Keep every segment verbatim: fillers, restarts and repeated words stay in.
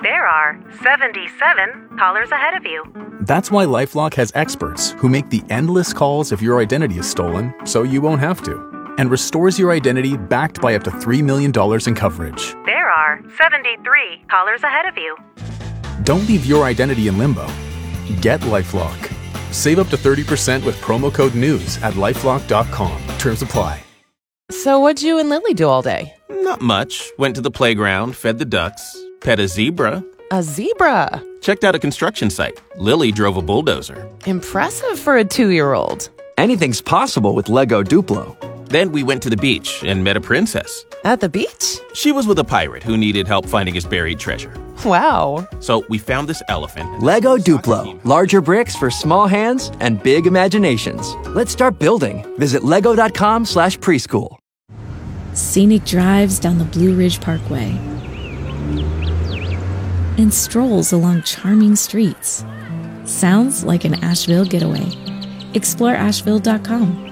There are seventy-seven callers ahead of you. That's why LifeLock has experts who make the endless calls if your identity is stolen, so you won't have to, and restores your identity backed by up to three million dollars in coverage. There are seventy-three callers ahead of you. Don't leave your identity in limbo. Get LifeLock. Save up to thirty percent with promo code NEWS at lifelock dot com. Terms apply. So what'd you and Lily do all day? Not much. Went to the playground, fed the ducks, pet a zebra. A zebra? Checked out a construction site. Lily drove a bulldozer. Impressive for a two-year-old. Anything's possible with Lego Duplo. Then we went to the beach and met a princess. At the beach? She was with a pirate who needed help finding his buried treasure. Wow. So we found this elephant. Lego Duplo. Larger bricks for small hands and big imaginations. Let's start building. Visit lego.com slash preschool. Scenic drives down the Blue Ridge Parkway and strolls along charming streets. Sounds like an Asheville getaway. Explore asheville dot com.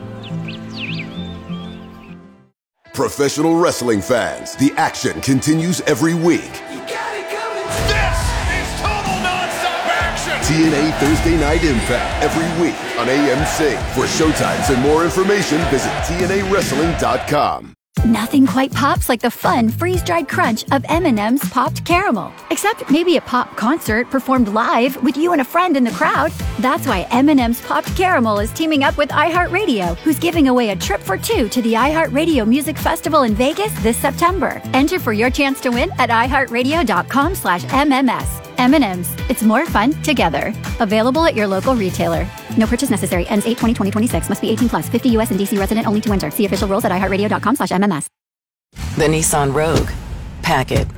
Professional wrestling fans, the action continues every week. You got it coming. This is total nonstop action. T N A Thursday Night Impact every week on A M C. For showtimes and more information, visit T N A wrestling dot com. Nothing quite pops like the fun, freeze-dried crunch of M and M's Popped Caramel. Except maybe a pop concert performed live with you and a friend in the crowd. That's why M and M's Popped Caramel is teaming up with iHeartRadio, who's giving away a trip for two to the iHeartRadio Music Festival in Vegas this September. Enter for your chance to win at iHeartRadio.com slash MMS. M and M's. It's more fun together. Available at your local retailer. No purchase necessary. Ends eight twenty twenty twenty-six. Must be eighteen plus. fifty U S and D C resident only to enter. See official rules at iHeartRadio.com slash MMS. The Nissan Rogue. Pack it.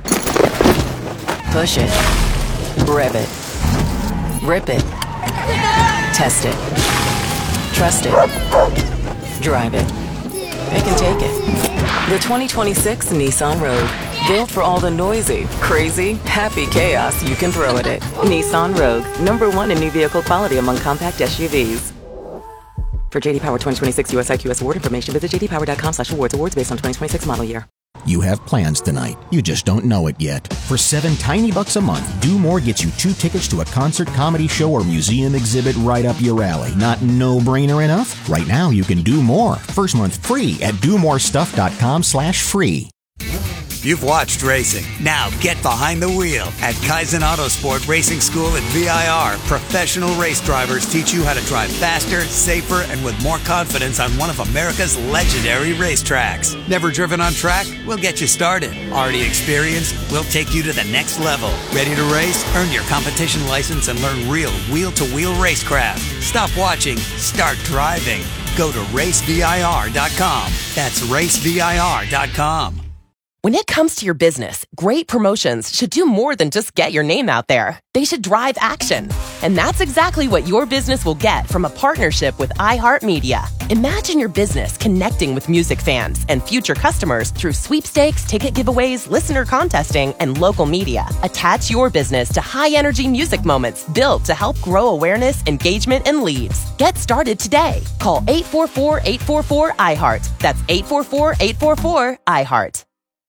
Push it. Rev it. Rip it. Test it. Trust it. Drive it. Pick and take it. The twenty twenty-six Nissan Rogue. Built for all the noisy, crazy, happy chaos you can throw at it. Nissan Rogue. Number one in new vehicle quality among compact S U Vs. For J D Power twenty twenty-six U S I Q S award information, visit jdpower.com slash awards. Awards based on twenty twenty-six model year. You have plans tonight. You just don't know it yet. For seven tiny bucks a month, Do More gets you two tickets to a concert, comedy show, or museum exhibit right up your alley. Not no-brainer enough? Right now, you can do more. First month free at do more stuff dot com slash free. You've watched racing. Now get behind the wheel. At Kaizen Autosport Racing School at V I R, professional race drivers teach you how to drive faster, safer, and with more confidence on one of America's legendary racetracks. Never driven on track? We'll get you started. Already experienced? We'll take you to the next level. Ready to race? Earn your competition license and learn real wheel-to-wheel racecraft. Stop watching. Start driving. Go to race V I R dot com. That's race V I R dot com. When it comes to your business, great promotions should do more than just get your name out there. They should drive action. And that's exactly what your business will get from a partnership with iHeartMedia. Imagine your business connecting with music fans and future customers through sweepstakes, ticket giveaways, listener contesting, and local media. Attach your business to high-energy music moments built to help grow awareness, engagement, and leads. Get started today. Call eight four four, eight four four, I heart. That's eight four four, eight four four, I heart.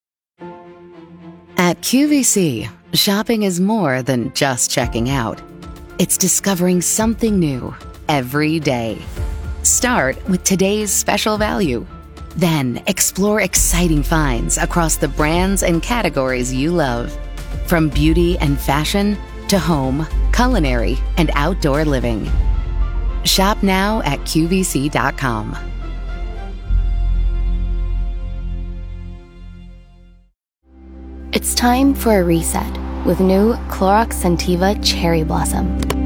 At Q V C, shopping is more than just checking out. It's discovering something new every day. Start with today's special value. Then explore exciting finds across the brands and categories you love. From beauty and fashion to home, culinary, and outdoor living. Shop now at Q V C dot com. It's time for a reset with new Clorox Scentiva Cherry Blossom.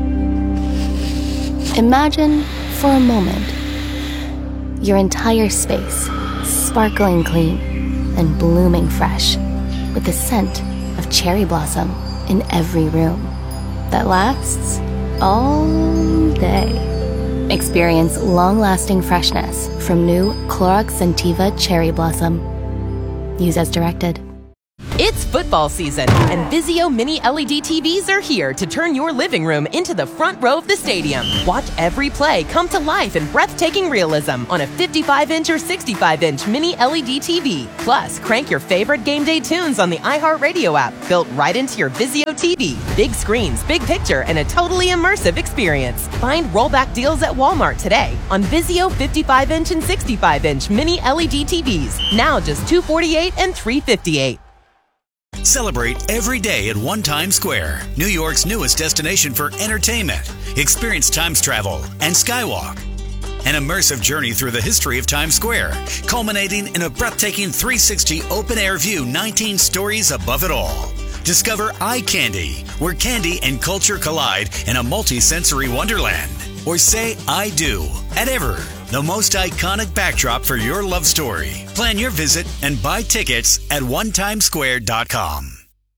Imagine, for a moment, your entire space sparkling clean and blooming fresh with the scent of cherry blossom in every room that lasts all day. Experience long-lasting freshness from new Clorox Scentiva Cherry Blossom. Use as directed. It's football football season, and Vizio Mini L E D T Vs are here to turn your living room into the front row of the stadium. Watch every play come to life in breathtaking realism on a fifty-five inch or sixty-five inch Mini L E D T V. Plus, crank your favorite game day tunes on the iHeartRadio app, built right into your Vizio T V. Big screens, big picture, and a totally immersive experience. Find rollback deals at Walmart today on Vizio fifty-five inch and sixty-five inch Mini L E D T Vs. Now just two hundred forty-eight dollars and three hundred fifty-eight dollars. Celebrate every day at One Times Square, New York's newest destination for entertainment. Experience Times Travel and Skywalk. An immersive journey through the history of Times Square, culminating in a breathtaking three sixty open-air view, nineteen stories above it all. Discover Eye Candy, where candy and culture collide in a multi-sensory wonderland. Or say I do at Ever, the most iconic backdrop for your love story. Plan your visit and buy tickets at one times square dot com.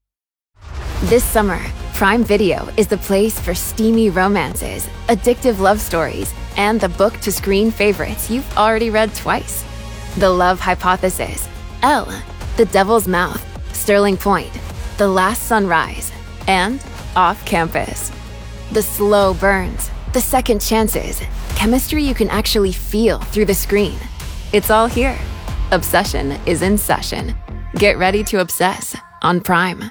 This summer, Prime Video is the place for steamy romances, addictive love stories, and the book-to-screen favorites you've already read twice. The Love Hypothesis, Elle, The Devil's Mouth, Sterling Point, The Last Sunrise, and Off Campus. The slow burns, the second chances, chemistry you can actually feel through the screen. It's all here. Obsession is in session. Get ready to obsess on Prime.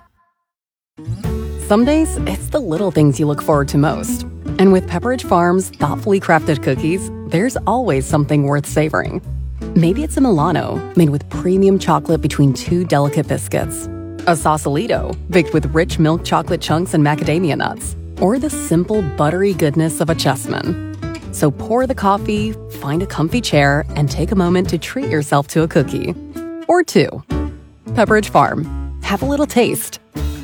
Some days, it's the little things you look forward to most. And with Pepperidge Farm's thoughtfully crafted cookies, there's always something worth savoring. Maybe it's a Milano, made with premium chocolate between two delicate biscuits. A Sausalito, baked with rich milk chocolate chunks and macadamia nuts. Or the simple, buttery goodness of a Chessman. So pour the coffee, find a comfy chair, and take a moment to treat yourself to a cookie. Or two. Pepperidge Farm. Have a little taste.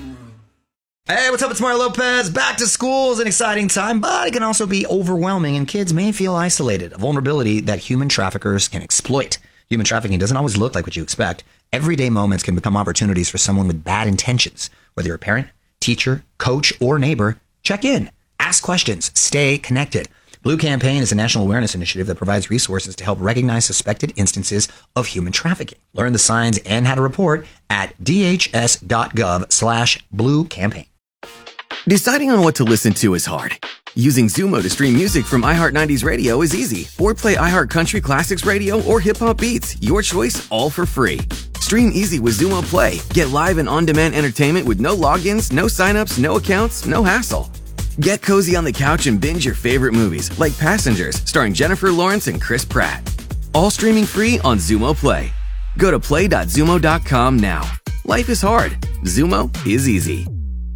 Hey, what's up? It's Mario Lopez. Back to school is an exciting time, but it can also be overwhelming, and kids may feel isolated, a vulnerability that human traffickers can exploit. Human trafficking doesn't always look like what you expect. Everyday moments can become opportunities for someone with bad intentions. Whether you're a parent, teacher, coach, or neighbor, check in, ask questions, stay connected. Blue Campaign is a national awareness initiative that provides resources to help recognize suspected instances of human trafficking. Learn the signs and how to report at dhs.gov slash blue campaign. Deciding on what to listen to is hard. Using Zumo to stream music from iHeart nineties Radio is easy. Or play iHeart Country Classics Radio or Hip Hop Beats. Your choice, all for free. Stream easy with Zumo Play. Get live and on-demand entertainment with no logins, no signups, no accounts, no hassle. Get cozy on the couch and binge your favorite movies, like Passengers, starring Jennifer Lawrence and Chris Pratt. All streaming free on Zumo Play. Go to play dot zumo dot com now. Life is hard. Zumo is easy.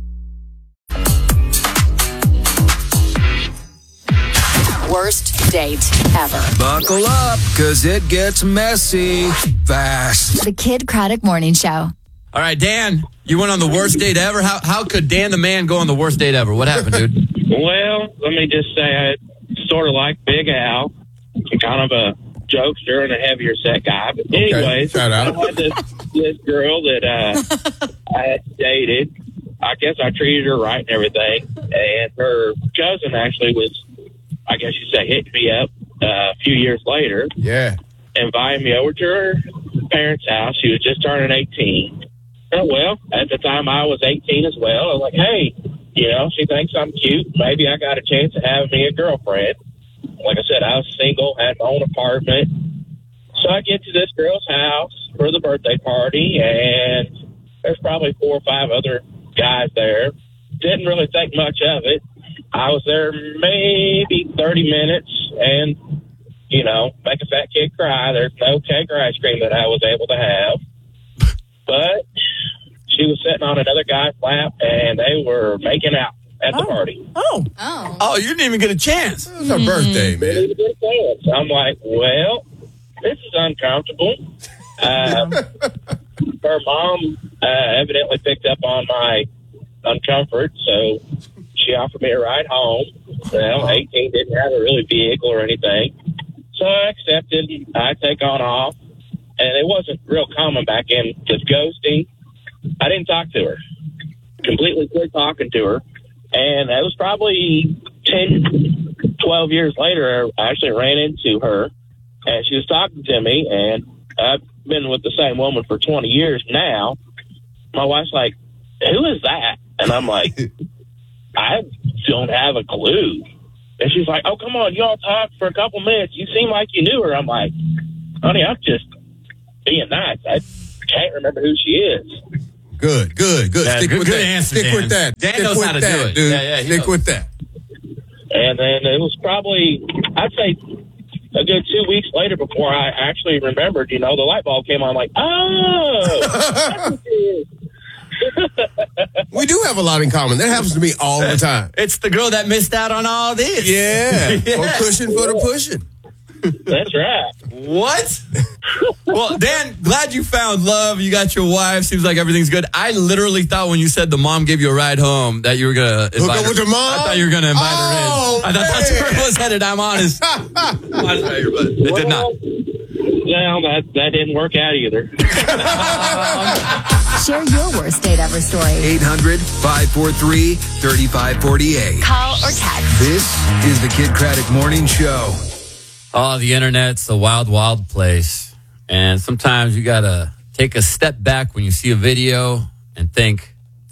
Worst date ever. Buckle up, cause it gets messy fast. The Kid Craddock Morning Show. All right, Dan, you went on the worst date ever. How how could Dan the man go on the worst date ever? What happened, dude? Well, let me just say I sort of like Big Al, kind of a jokester and a heavier set guy. But anyways, okay, I had this, this girl that uh, I had dated. I guess I treated her right and everything. And her cousin actually was, I guess you'd say, hitting me up uh, a few years later. Yeah. Invited me over to her parents' house. She was just turning eighteen. Oh, well, at the time I was eighteen as well. I was like, hey, you know, she thinks I'm cute. Maybe I got a chance of having me a girlfriend. Like I said, I was single, had my own apartment. So I get to this girl's house for the birthday party, and there's probably four or five other guys there. Didn't really think much of it. I was there maybe thirty minutes, and, you know, make a fat kid cry. There's no cake or ice cream that I was able to have. But she was sitting on another guy's lap, and they were making out at the oh. party. Oh. oh. Oh, you didn't even get a chance. It was her birthday, man. Didn't even get a chance. I'm like, well, this is uncomfortable. Uh, her mom uh, evidently picked up on my uncomfort, so she offered me a ride home. Well, eighteen, didn't have a really vehicle or anything. So I accepted. I take on off. And it wasn't real common back then, just ghosting. I didn't talk to her. Completely quit talking to her. And it was probably ten, twelve years later, I actually ran into her. And she was talking to me. And I've been with the same woman for twenty years now. my wife's like, who is that? And I'm like, I don't have a clue. And she's like, oh, come on, you all talked for a couple minutes. You seem like you knew her. I'm like, honey, I'm just being nice. I can't remember who she is. Good, good, good. Yeah, Stick good- with good that. answer, Stick Dan. with that. Dan Stick knows with how to that, do it. dude. Yeah, yeah, he Stick knows. with that. And then it was probably, I'd say, a good two weeks later before I actually remembered, you know, the light bulb came on, like, oh, that's what it is. We do have a lot in common. That happens to me all the time. It's the girl that missed out on all this. Yeah. Yeah. Or pushing for the pushing. That's right. What? Well, Dan, glad you found love. You got your wife. Seems like everything's good. I literally thought when you said the mom gave you a ride home that you were going to invite up her. with the mom? I thought you were going to invite Oh, her in. I thought that's where it was headed. I'm honest. honest right here, but it did not. Well, that, that didn't work out either. Share your worst date ever story. eight hundred, five four three, three five four eight. Call or text. This is the Kid Craddock Morning Show. Oh, the internet's a wild, wild place. And sometimes you got to take a step back when you see a video and think,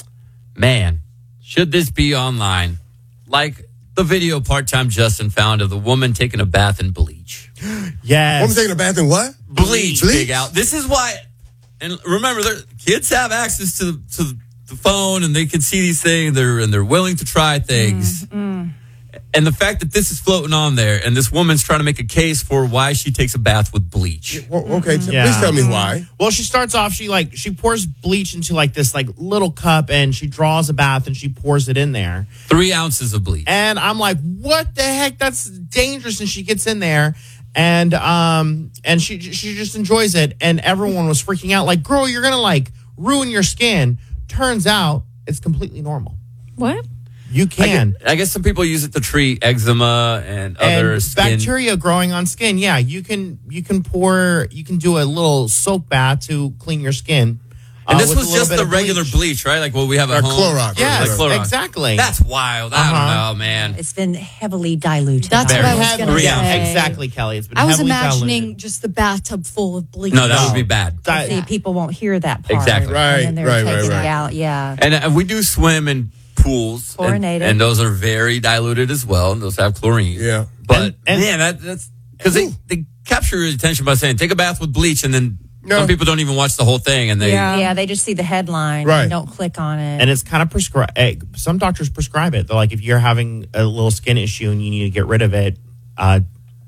man, should this be online? Like the video part-time Justin found of the woman taking a bath in bleach. Yes. Woman taking a bath in what? Bleach, Bleach? Big Al. This is why, and remember, kids have access to, to the phone and they can see these things they're, and they're willing to try things. Mm. And the fact that this is floating on there and this woman's trying to make a case for why she takes a bath with bleach. Okay, t- please tell me why. Well, she starts off, she like, she pours bleach into like this like little cup and she draws a bath and she pours it in there. Three ounces of bleach. And I'm like, what the heck? That's dangerous. And she gets in there and, um, and she, she just enjoys it. And everyone was freaking out like, girl, you're going to like ruin your skin. Turns out it's completely normal. What? You can. I guess, I guess some people use it to treat eczema and other and skin. bacteria growing on skin. Yeah, you can you can pour you can do a little soap bath to clean your skin. And uh, this with a was little just bit the of regular bleach. bleach, right? Like what we have at Or home. Clorox. Yes, Like Clorox. exactly. That's wild. I Uh-huh. don't know, man. It's been heavily diluted. That's what I was Heavily- going to say. Exactly, Kelly. It's been I was heavily imagining diluted. just the bathtub full of bleach. No, that would be bad. But see, people won't hear that part. Exactly. And then they're Right, right, taking right, it right. out. Yeah. And uh, we do swim in pools. and- Chlorinated. And, those are very diluted as well. And those have chlorine. Yeah. But, man, that, that's because they, they capture your attention by saying, take a bath with bleach. And then some people don't even watch the whole thing. And they, yeah. yeah, they just see the headline Right. and don't click on it. And it's kind of prescribed. Some doctors prescribe it. They're like, if you're having a little skin issue and you need to get rid of it, uh,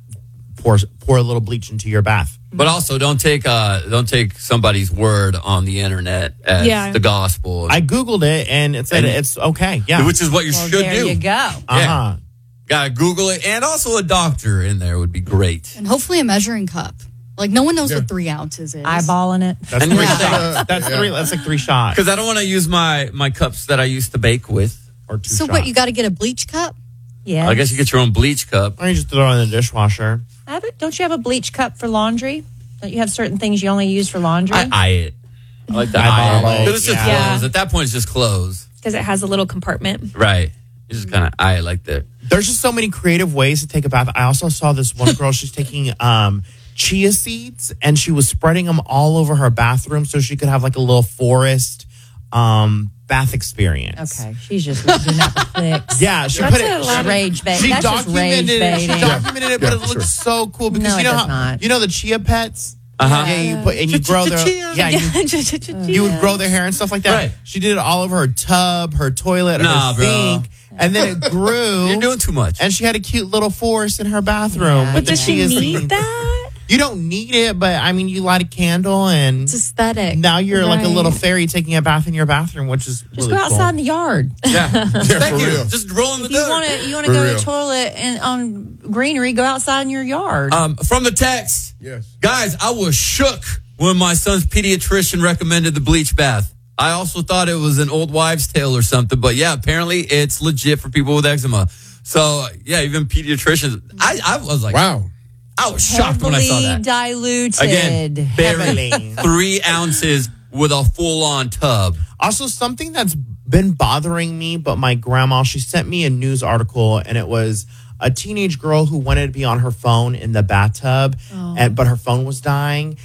pour pour a little bleach into your bath. But also, don't take uh, don't take somebody's word on the internet as Yeah. the gospel. I Googled it and it said And- it's okay. Yeah. Which is what you Well, should there do. you go. Yeah. Uh-huh. Gotta Google it. And also a doctor in there would be great. And hopefully a measuring cup. Like, no one knows what three ounces is. Eyeballing it. That's three shots. That's three. That's like three shots. Because I don't want to use my, my cups that I used to bake with. Or two So what, you got to get a bleach cup? Yeah. I guess you get your own bleach cup. Or you just throw it in the dishwasher. Have it- Don't you have a bleach cup for laundry? Don't you have certain things you only use for laundry? I eye it. I like to Eyeball eye it. it, Because it's just yeah. clothes. At that point, it's just clothes. Because it has a little compartment. Right. You just kind of eye it like that. There's just so many creative ways to take a bath. I also saw this one girl, she's taking um, chia seeds and she was spreading them all over her bathroom so she could have like a little forest um, bath experience. Okay, she's just doing that for clicks. Yeah, she That's put it. a lot of rage bait. She That's just rage documented it. She baiting. documented it, but Yeah, it looks sure. so cool because No, you it know does how, not. you know the chia pets. Uh-huh. Yeah, you put and you grow their yeah you, you would grow their hair and stuff like that. Right. She did it all over her tub, her toilet, Nah, her bro. sink, and then it grew. You're doing too much. And she had a cute little forest in her bathroom. Yeah, with But does the she chia need seeds. that? You don't need it, but I mean, you light a candle and It's aesthetic. now you're like a Right. little fairy taking a bath in your bathroom, which is Just really go outside cool. in the yard. Yeah. Thank for you. real. Just roll in the If you dirt. want to, you want to For go to real. the toilet and on greenery, go outside in your yard. Um, from the text. Yes. Guys, I was shook when my son's pediatrician recommended the bleach bath. I also thought it was an old wives' tale or something, but yeah, apparently it's legit for people with eczema. So yeah, even pediatricians. I, I was like, Wow. I was shocked when I saw Heavily that. diluted. Again, Heavily. barely three ounces with a full-on tub. Also, something that's been bothering me, but my grandma, she sent me a news article, and it was a teenage girl who wanted to be on her phone in the bathtub, and but her phone was dying.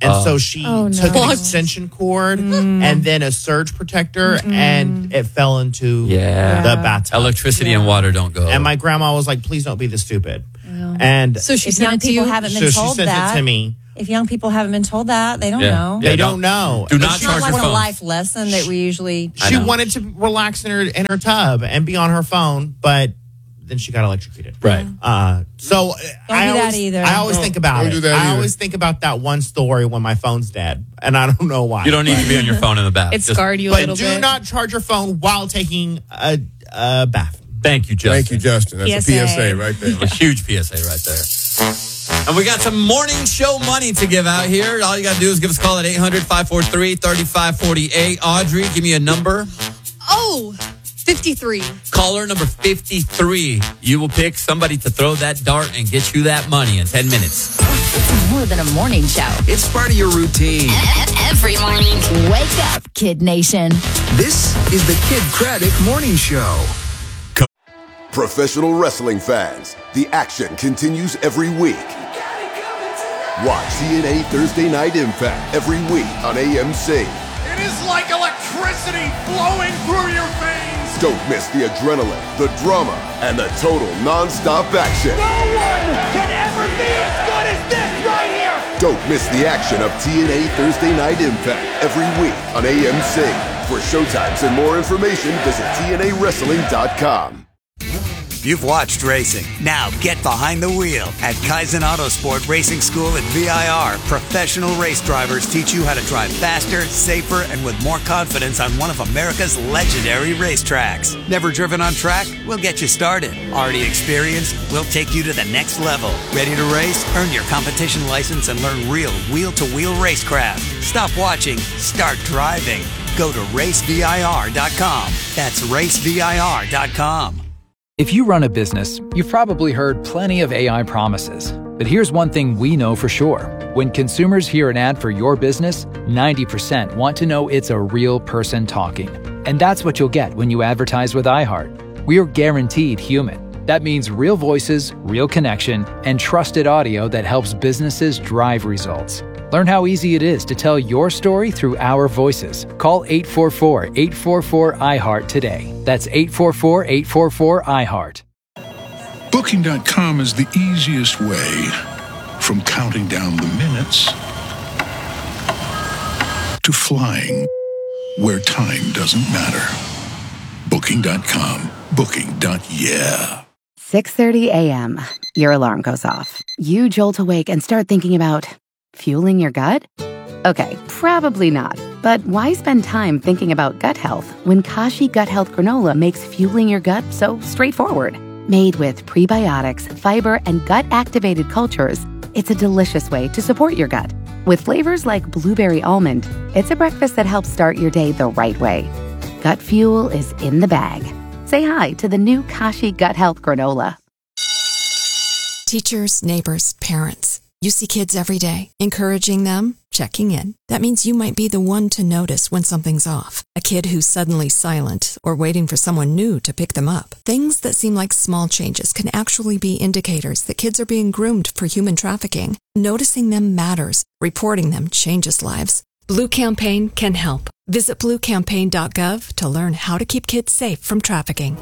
And Oh. so she Oh, no. took an extension cord and then a surge protector, and it fell into Yeah. the bathtub. Electricity and water don't go. And my grandma was like, "Please don't be this stupid." And So she if sent young it to people you? haven't been so she told sent that, it to me. if young people haven't been told that, they don't Yeah. know. Yeah, They don't- don't know. Do not It's not charge like your a phone. life lesson that we usually. She wanted to relax in her in her tub and be on her phone, but then she got electrocuted. Right. Uh, so I do that always, either. I always Don't- think about don't it. do that I either. always think about that one story when my phone's dead, and I don't know why. You don't need to be on your phone in the bath. It Just- scarred you a But little do bit. not charge your phone while taking a, a bath. Thank you, Justin. Thank you, Justin. That's P S A. a P S A right there. A huge P S A right there. And we got some morning show money to give out here. All you got to do is give us a call at eight hundred, five four three, three five four eight. Audrey, give me a number. Oh, fifty-three. Caller number fifty-three. You will pick somebody to throw that dart and get you that money in ten minutes. It's more than a morning show. It's part of your routine. Every morning. Wake up, Kid Nation. This is the Kid Craddock Morning Show. Professional wrestling fans, the action continues every week. Watch T N A Thursday Night Impact every week on A M C. It is like electricity flowing through your veins. Don't miss the adrenaline, the drama, and the total non-stop action. No one can ever be as good as this right here. Don't miss the action of T N A Thursday Night Impact every week on A M C. For showtimes and more information, visit T N A wrestling dot com. You've watched racing. Now get behind the wheel. At Kaizen Autosport Racing School at V I R, professional race drivers teach you how to drive faster, safer, and with more confidence on one of America's legendary racetracks. Never driven on track? We'll get you started. Already experienced? We'll take you to the next level. Ready to race? Earn your competition license and learn real wheel-to-wheel racecraft. Stop watching. Start driving. Go to race V I R dot com. That's race V I R dot com. If you run a business, you've probably heard plenty of A I promises. But here's one thing we know for sure. When consumers hear an ad for your business, ninety percent want to know it's a real person talking. And that's what you'll get when you advertise with iHeart. We're guaranteed human. That means real voices, real connection, and trusted audio that helps businesses drive results. Learn how easy it is to tell your story through our voices. Call eight four four, eight four four, I heart today. That's eight four four, eight four four, I heart. Booking dot com is the easiest way from counting down the minutes to flying where time doesn't matter. Booking dot com. Booking. Yeah. six thirty a.m. Your alarm goes off. You jolt awake and start thinking about fueling your gut? Okay, probably not. But why spend time thinking about gut health when Kashi Gut Health Granola makes fueling your gut so straightforward? Made with prebiotics, fiber, and gut-activated cultures, it's a delicious way to support your gut. With flavors like blueberry almond, it's a breakfast that helps start your day the right way. Gut fuel is in the bag. Say hi to the new Kashi Gut Health Granola. Teachers, neighbors, parents. You see kids every day, encouraging them, checking in. That means you might be the one to notice when something's off. A kid who's suddenly silent or waiting for someone new to pick them up. Things that seem like small changes can actually be indicators that kids are being groomed for human trafficking. Noticing them matters. Reporting them changes lives. Blue Campaign can help. Visit blue campaign dot gov to learn how to keep kids safe from trafficking.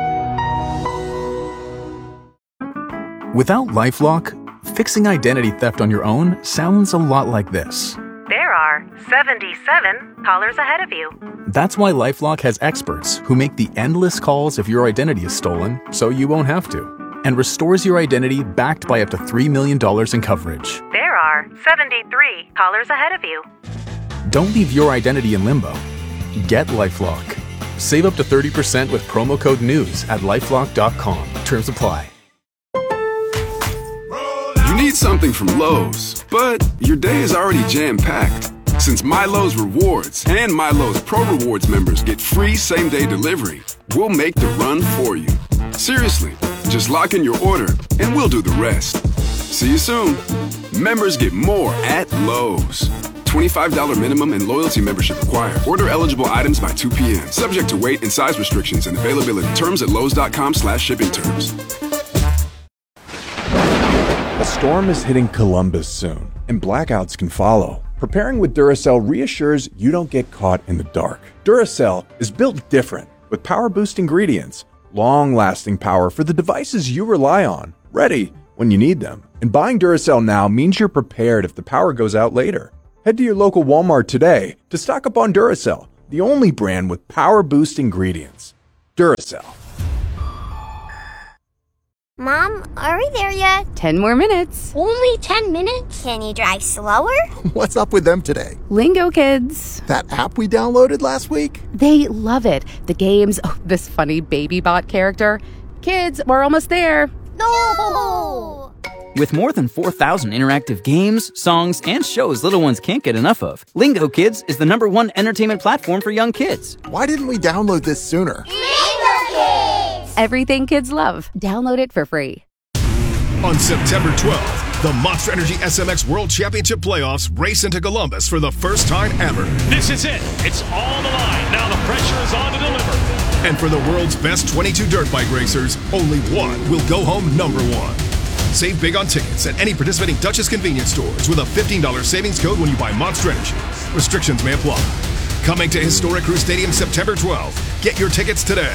Without LifeLock, fixing identity theft on your own sounds a lot like this. There are seventy-seven callers ahead of you. That's why LifeLock has experts who make the endless calls if your identity is stolen, so you won't have to, and restores your identity backed by up to three million dollars in coverage. There are seventy-three callers ahead of you. Don't leave your identity in limbo. Get LifeLock. Save up to thirty percent with promo code NEWS at lifelock dot com. Terms apply. You need something from Lowe's, but your day is already jam-packed. Since MyLowe's Rewards and MyLowe's Pro Rewards members get free same-day delivery, we'll make the run for you. Seriously, just lock in your order and we'll do the rest. See you soon. Members get more at Lowe's. twenty-five dollars minimum and loyalty membership required. Order eligible items by two p.m. Subject to weight and size restrictions and availability. Terms at lowes dot com slash shipping terms. A storm is hitting Columbus soon, and blackouts can follow. Preparing with Duracell reassures you don't get caught in the dark. Duracell is built different with Power Boost ingredients, long-lasting power for the devices you rely on, ready when you need them. And buying Duracell now means you're prepared if the power goes out later. Head to your local Walmart today to stock up on Duracell, the only brand with Power Boost ingredients. Duracell. Mom, are we there yet? Ten more minutes. Only ten minutes? Can you drive slower? What's up with them today? Lingo Kids. That app we downloaded last week? They love it. The games, oh, this funny baby bot character. Kids, we're almost there. No! With more than four thousand interactive games, songs, and shows little ones can't get enough of, Lingo Kids is the number one entertainment platform for young kids. Why didn't we download this sooner? Lingo Kids! Everything kids love. Download it for free. On September twelfth, the Monster Energy S M X World Championship Playoffs race into Columbus for the first time ever. This is it. It's all on the line. Now the pressure is on to deliver. And for the world's best twenty-two dirt bike racers, only one will go home number one. Save big on tickets at any participating Duchess convenience stores with a fifteen dollars savings code when you buy Monster Energy. Restrictions may apply. Coming to Historic Crew Stadium September twelfth. Get your tickets today.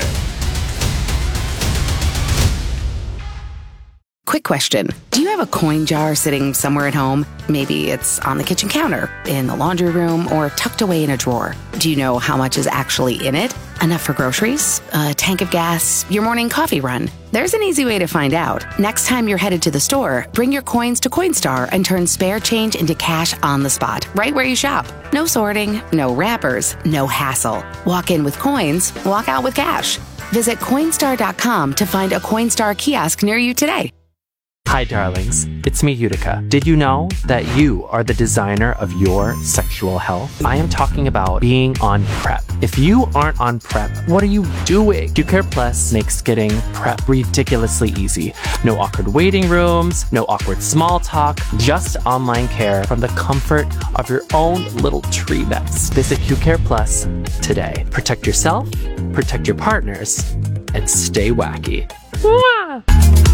Quick question. Do you have a coin jar sitting somewhere at home? Maybe it's on the kitchen counter, in the laundry room, or tucked away in a drawer. Do you know how much is actually in it? Enough for groceries, a tank of gas, your morning coffee run? There's an easy way to find out. Next time you're headed to the store, bring your coins to Coinstar and turn spare change into cash on the spot, right where you shop. No sorting, no wrappers, no hassle. Walk in with coins, walk out with cash. Visit Coinstar dot com to find a Coinstar kiosk near you today. Hi, darlings. It's me, Utica. Did you know that you are the designer of your sexual health? I am talking about being on PrEP. If you aren't on PrEP, what are you doing? Q-Care Plus makes getting PrEP ridiculously easy. No awkward waiting rooms, no awkward small talk, just online care from the comfort of your own little tree nest. Visit Q-Care Plus today. Protect yourself, protect your partners, and stay wacky. Mwah!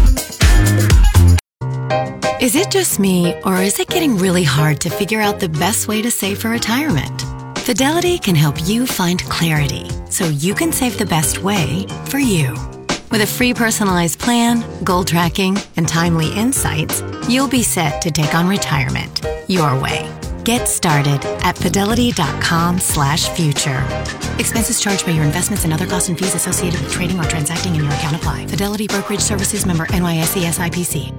Is it just me, or is it getting really hard to figure out the best way to save for retirement? Fidelity can help you find clarity so you can save the best way for you. With a free personalized plan, goal tracking, and timely insights, you'll be set to take on retirement your way. Get started at fidelity dot com slash future. Expenses charged by your investments and other costs and fees associated with trading or transacting in your account apply. Fidelity Brokerage Services, member N Y S E S I P C.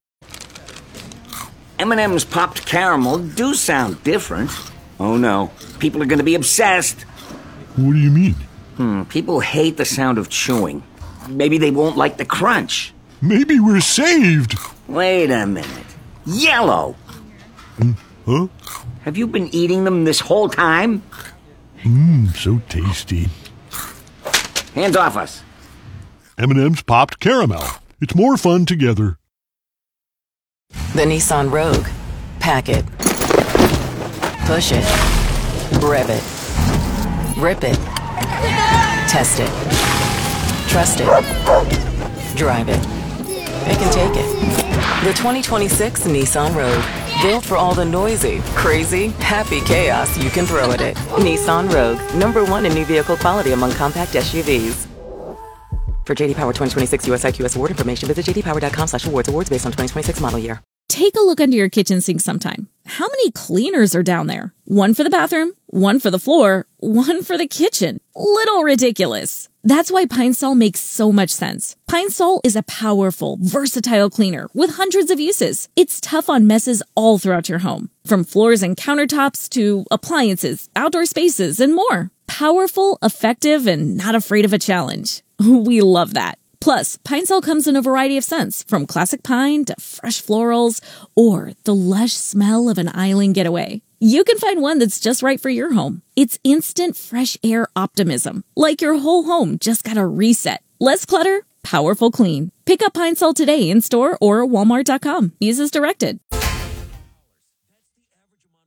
M and M's popped caramel do sound different. Oh no, people are going to be obsessed. What do you mean? Hmm, people hate the sound of chewing. Maybe they won't like the crunch. Maybe we're saved. Wait a minute. Yellow. Mm, huh? Have you been eating them this whole time? Mmm, so tasty. Hands off us. M and M's popped caramel. It's more fun together. The Nissan Rogue. Pack it. Push it. Rev it. Rip it. Test it. Trust it. Drive it. Pick and take it. The twenty twenty-six Nissan Rogue. Built for all the noisy, crazy, happy chaos you can throw at it. Nissan Rogue. Number one in new vehicle quality among compact S U Vs. For J D Power twenty twenty-six U S I Q S award information, visit j d power dot com slash awards. Awards based on twenty twenty-six model year. Take a look under your kitchen sink sometime. How many cleaners are down there? One for the bathroom, one for the floor, one for the kitchen. Little ridiculous. That's why Pine Sol makes so much sense. Pine Sol is a powerful, versatile cleaner with hundreds of uses. It's tough on messes all throughout your home, from floors and countertops to appliances, outdoor spaces, and more. Powerful, effective, and not afraid of a challenge. We love that. Plus, Pine Sol comes in a variety of scents, from classic pine to fresh florals, or the lush smell of an island getaway. You can find one that's just right for your home. It's instant fresh air optimism, like your whole home just got a reset. Less clutter, powerful clean. Pick up Pine Sol today in store or walmart dot com. Use as directed.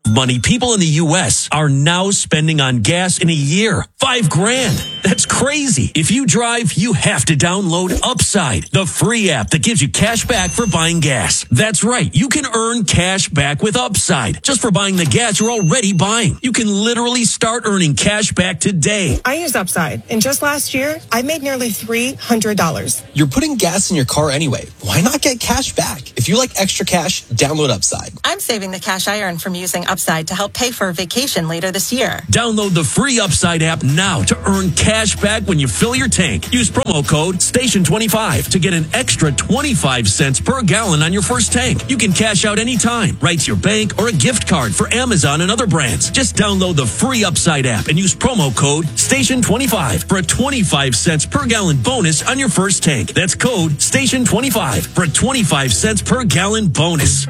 money people in the U S are now spending on gas in a year. Five grand. That's crazy. If you drive, you have to download Upside, the free app that gives you cash back for buying gas. That's right. You can earn cash back with Upside just for buying the gas you're already buying. You can literally start earning cash back today. I use Upside, and just last year, I made nearly three hundred dollars. You're putting gas in your car anyway. Why not get cash back? If you like extra cash, download Upside. I'm saving the cash I earn from using Upside to help pay for a vacation later this year. Download the free Upside app now to earn cash back when you fill your tank. Use promo code station twenty-five to get an extra twenty-five cents per gallon on your first tank. You can cash out anytime, right to your bank or a gift card for Amazon and other brands. Just download the free Upside app and use promo code station twenty-five for a twenty-five cents per gallon bonus on your first tank. That's code station twenty-five for a twenty-five cents per gallon bonus.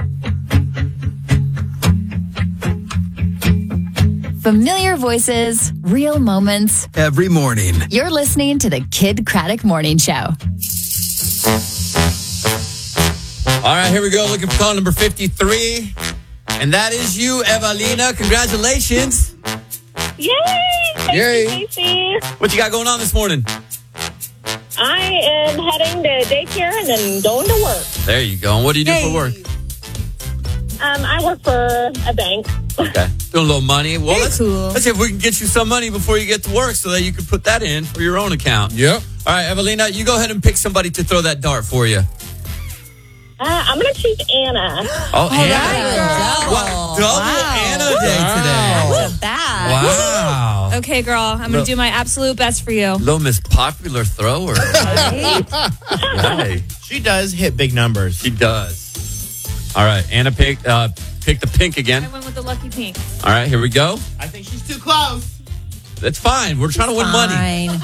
Familiar voices, real moments. Every morning. You're listening to the Kid Craddock Morning Show. All right, here we go. Looking for call number fifty-three. And that is you, Evelina. Congratulations. Yay! Thank Yay. you, Casey. What you got going on this morning? I am heading to daycare and then going to work. There you go. And what do you do Hey. for work? Um, I work for a bank. Okay. Doing a little money. Well, let's, let's see if we can get you some money before you get to work so that you can put that in for your own account. Yep. All right, Evelina, you go ahead and pick somebody to throw that dart for you. Uh, I'm going to choose Anna. Oh, Anna. What? Double Anna day today. Not so bad. Wow. Okay, girl, I'm going to Look. do my absolute best for you. Little Miss Popular Thrower. Right. She does hit big numbers. She does. All right, Anna picked uh, pick the pink again. I went with the lucky pink. All right, here we go. I think she's too close. That's fine. We're trying to win money.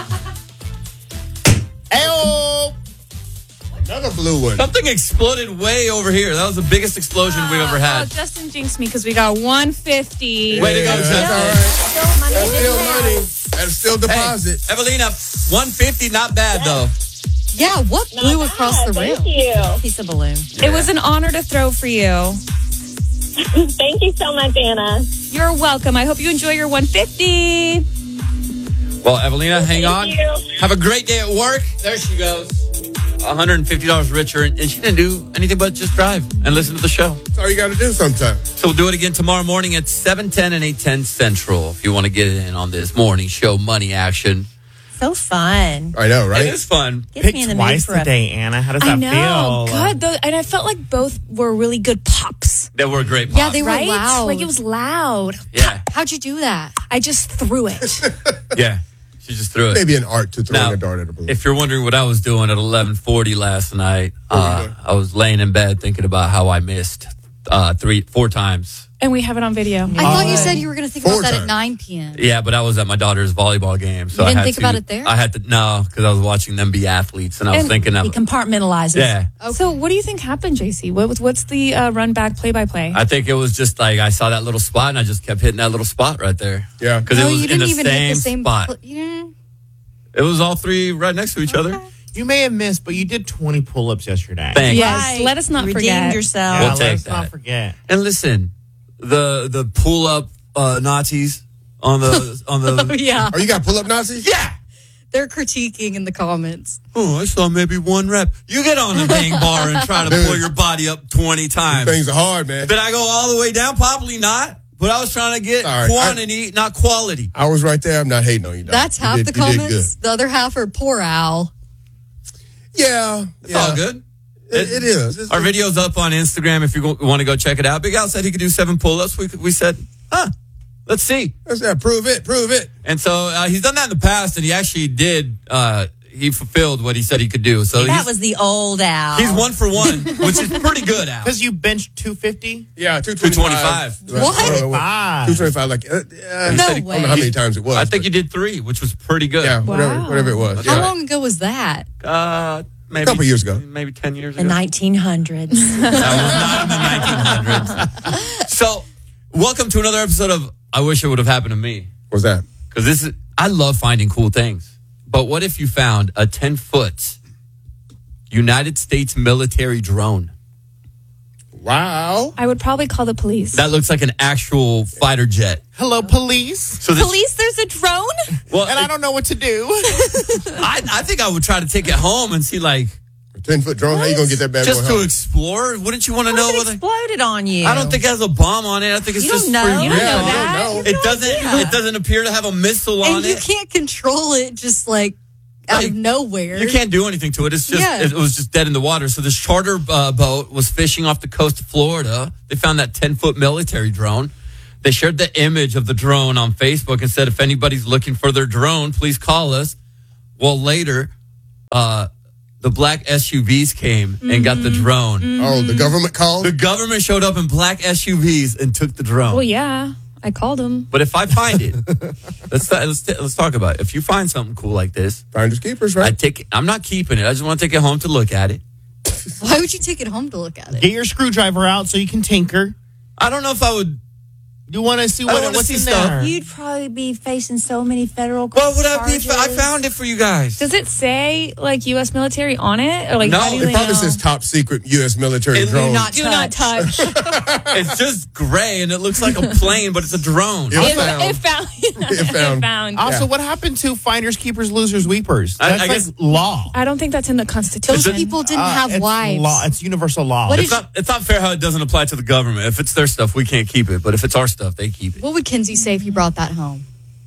Hey-oh! Another blue one. Something exploded way over here. That was the biggest explosion we've ever Oh, had. Justin jinxed me because we got one fifty. Way to go, Justin. That's still money. That's still deposit. Hey, Evelina, one fifty, not bad though. Yeah, what blew across the Thank room? you. Piece of balloon. It was an honor to throw for you. Thank you so much, Anna. You're welcome. I hope you enjoy your one fifty. Well, Evelina, hang on. you. Have a great day at work. There she goes. one hundred fifty dollars richer, and she didn't do anything but just drive and listen to the show. That's all you got to do sometimes. So we'll do it again tomorrow morning at seven ten and eight ten Central if you want to get in on this morning show money action. So fun. I know, right? It is fun. Gets Pick me in the twice mood for a- today, Anna. How does I that know. feel? God, though, and I felt like both were really good pops. They were great pops. Yeah, they were loud. Like it was loud. Yeah. How'd you do that? I just threw it. Yeah. She just threw it. Maybe an art to throwing Now, a dart at a balloon. If you're wondering what I was doing at eleven forty last night, uh, I was laying in bed thinking about how I missed uh, three, four times. And we have it on video. I thought you said you were going to think Four about that times. at nine p.m. Yeah, but I was at my daughter's volleyball game, so You I didn't had think to, about it there? I had to no, because I was watching them be athletes, and I was And thinking of he compartmentalizes. Yeah. So, what do you think happened, J C? What, what's the uh, run back play by play? I think it was just like I saw that little spot, and I just kept hitting that little spot right there. Yeah, because No, it was you in didn't the even same, hit the same spot. pl- you didn't- It was all three right next to each other. You may have missed, but you did twenty pull-ups yesterday. Thanks. Yes, let us not You forget. redeemed yourself. We'll Yeah, take let's that. not forget. And listen, the the pull up uh, Nazis on the on the. Oh, yeah. Oh, you got pull-up Nazis? Yeah. They're critiquing in the comments. Oh, I saw maybe one rep. You get on the dang bar and try to Dude. pull your body up twenty times. Things are hard, man. Did I go all the way down? Probably not. But I was trying to get All right, quantity, not quality. I was right there. I'm not hating on you, dog. That's You half did- the you did comments. The other half are poor Al. good. Yeah. It's yeah. all good. It, it is. It's- Our video's up on Instagram if you go- want to go check it out. Big Al said he could do seven pull-ups. We we said, huh, let's see. Let's yeah, prove it. Prove it. And so uh, he's done that in the past, and he actually did. Uh, he fulfilled what he said he could do. So That he's, was the old Al. he's one for one, which is pretty good, Al. Because you benched two fifty? Yeah, two two twenty-five. twenty-five. What? two twenty-five. Like, uh, uh, No I don't way. know how many times it was. I think you did three, which was pretty good. Yeah, whatever, whatever it was. How Yeah. long ago was that? Uh, maybe A couple years ago. Maybe ten years The ago. nineteen hundreds. So, welcome to another episode of I Wish It Would Have Happened to Me. What's that? Because this is, I love finding cool things. But what if you found a ten foot United States military drone? Wow. I would probably call the police. That looks like an actual fighter jet. Hello, police. So this, Police, there's a drone? well, And I don't know what to do. I, I think I would try to take it home and see, like, A ten-foot drone, how you going to get that bad just boy to home? explore. Wouldn't you want to know? What if Whether, it exploded on you? I don't think it has a bomb on it. I think it's You just don't know. free You don't will. know Yeah, I that. don't know. It doesn't. It doesn't appear to have a missile on And you it. can't control it just like out Like, of nowhere. You can't do anything to it. It's just Yeah. it was just dead in the water. So this charter uh, boat was fishing off the coast of Florida. They found that ten foot military drone. They shared the image of the drone on Facebook and said, if anybody's looking for their drone, please call us. Well, later, uh, the black S U Vs came mm-hmm. and got the drone. Mm-hmm. Oh, the government called? The government showed up in black S U Vs and took the drone. Well, yeah. I called him. But if I find it, let's let's let's talk about it. If you find something cool like this, finders keepers, right? I take it. I'm not keeping it. I just want to take it home to look at it. Why would you take it home to look at it? Get your screwdriver out so you can tinker. I don't know if I would. You want to see I what, don't what's see in stuff. there? You'd probably be facing so many federal What would I be? charges. If I found it for you guys. Does it say like U S military on it, or like No, how do It they probably know? says top secret U S military It- drone. Do not Do touch. not touch. It's just gray and it looks like a plane, but it's a drone. It it, found. it found. It found. It found. Also, Yeah. what happened to finders, keepers, losers, weepers? I- That's I like guess- law. I don't think that's in the Constitution. Those people didn't Uh, have it's wives. Law. It's universal law. What It's did not. It's not fair how it doesn't apply to the government. If it's their stuff, we can't keep it. But if it's our stuff, they keep it. What would Kenzie say if you brought that home?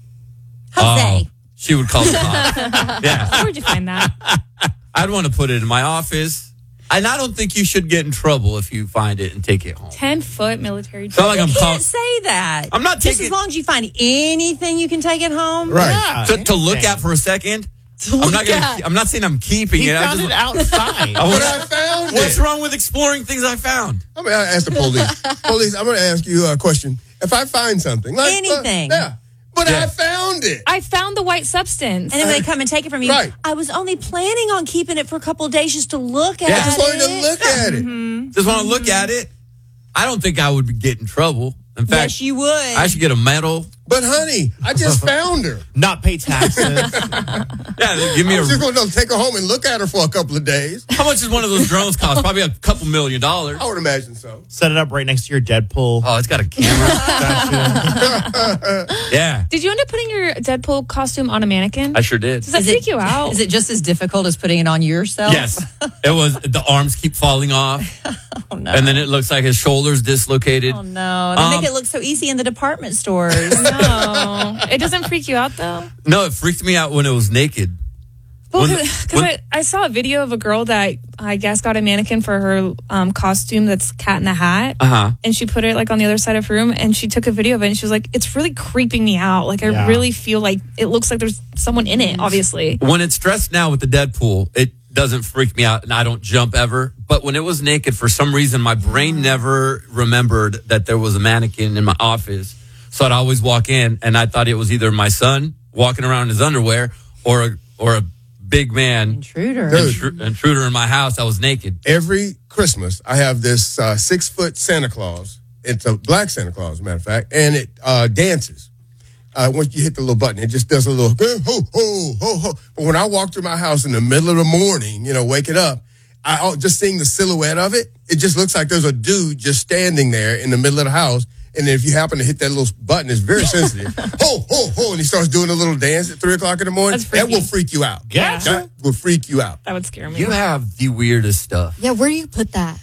Oh, Jose. she would call the cops. Yeah, Where'd you find that? I'd want to put it in my office. And I don't think you should get in trouble if you find it and take it home. Ten foot military. It's not like I'm You call- can't say that. I'm not Just taking- as long as you find anything you can take it home. Right. Yeah. to, to look at for a second. To I'm look not gonna. at. I'm not saying I'm keeping He it. I found just, it outside. I want- But I found What's it. wrong with exploring things I found? I'm going to ask the police. Police, I'm going to ask you a question. If I find something. Like, Anything. Uh, yeah. But Yeah. I found it. I found the white substance. And then they come and take it from you. Right. I was only planning on keeping it for a couple of days just to look at Yeah. I just it. wanted to look at it. Mm-hmm. Just want to look at it. I don't think I would get in trouble. In fact, Yes, you would. I should get a medal. But honey, I just found her. Not pay taxes. Yeah, they give me I a. was just going to take her home and look at her for a couple of days. How much does one of those drones cost? Probably a couple million dollars. I would imagine so. Set it up right next to your Deadpool. Oh, it's got a camera. Yeah, Did you end up putting your Deadpool costume on a mannequin? I sure did. Does that Is freak it- you out? Is it just as difficult as putting it on yourself? Yes, it was. The arms keep falling off, Oh, no. and then it looks like his shoulders dislocated. Oh, no. They Um, make it look so easy in the department stores. No, it doesn't freak you out though. No, it freaked me out when it was naked. Well, When- because when- I, I saw a video of a girl that I guess got a mannequin for her um, costume that's Cat in the Hat, Uh-huh. and she put it like on the other side of her room, and she took a video of it, and she was like, "It's really creeping me out. Like I Yeah. really feel like it looks like there's someone in it. Obviously, When it's dressed now with the Deadpool, it doesn't freak me out, and I don't jump ever. But when it was naked, for some reason, my brain never remembered that there was a mannequin in my office. So I'd always walk in, and I thought it was either my son walking around in his underwear or a, or a big man Intruder. intru- intruder in my house that was naked. Every Christmas, I have this uh, six foot Santa Claus. It's a black Santa Claus, as a matter of fact, and it uh, dances. Uh, once you hit the little button, it just does a little ho, ho, ho, ho, ho. But when I walk through my house in the middle of the morning, you know, waking up, I oh, just seeing the silhouette of it, it just looks like there's a dude just standing there in the middle of the house. And if you happen to hit that little button, it's very sensitive. ho, ho, ho, and he starts doing a little dance at three o'clock in the morning. That's That freaky. will freak you out. Gotcha. That will freak you out. that would scare me. You have the weirdest stuff. Yeah, where do you put that?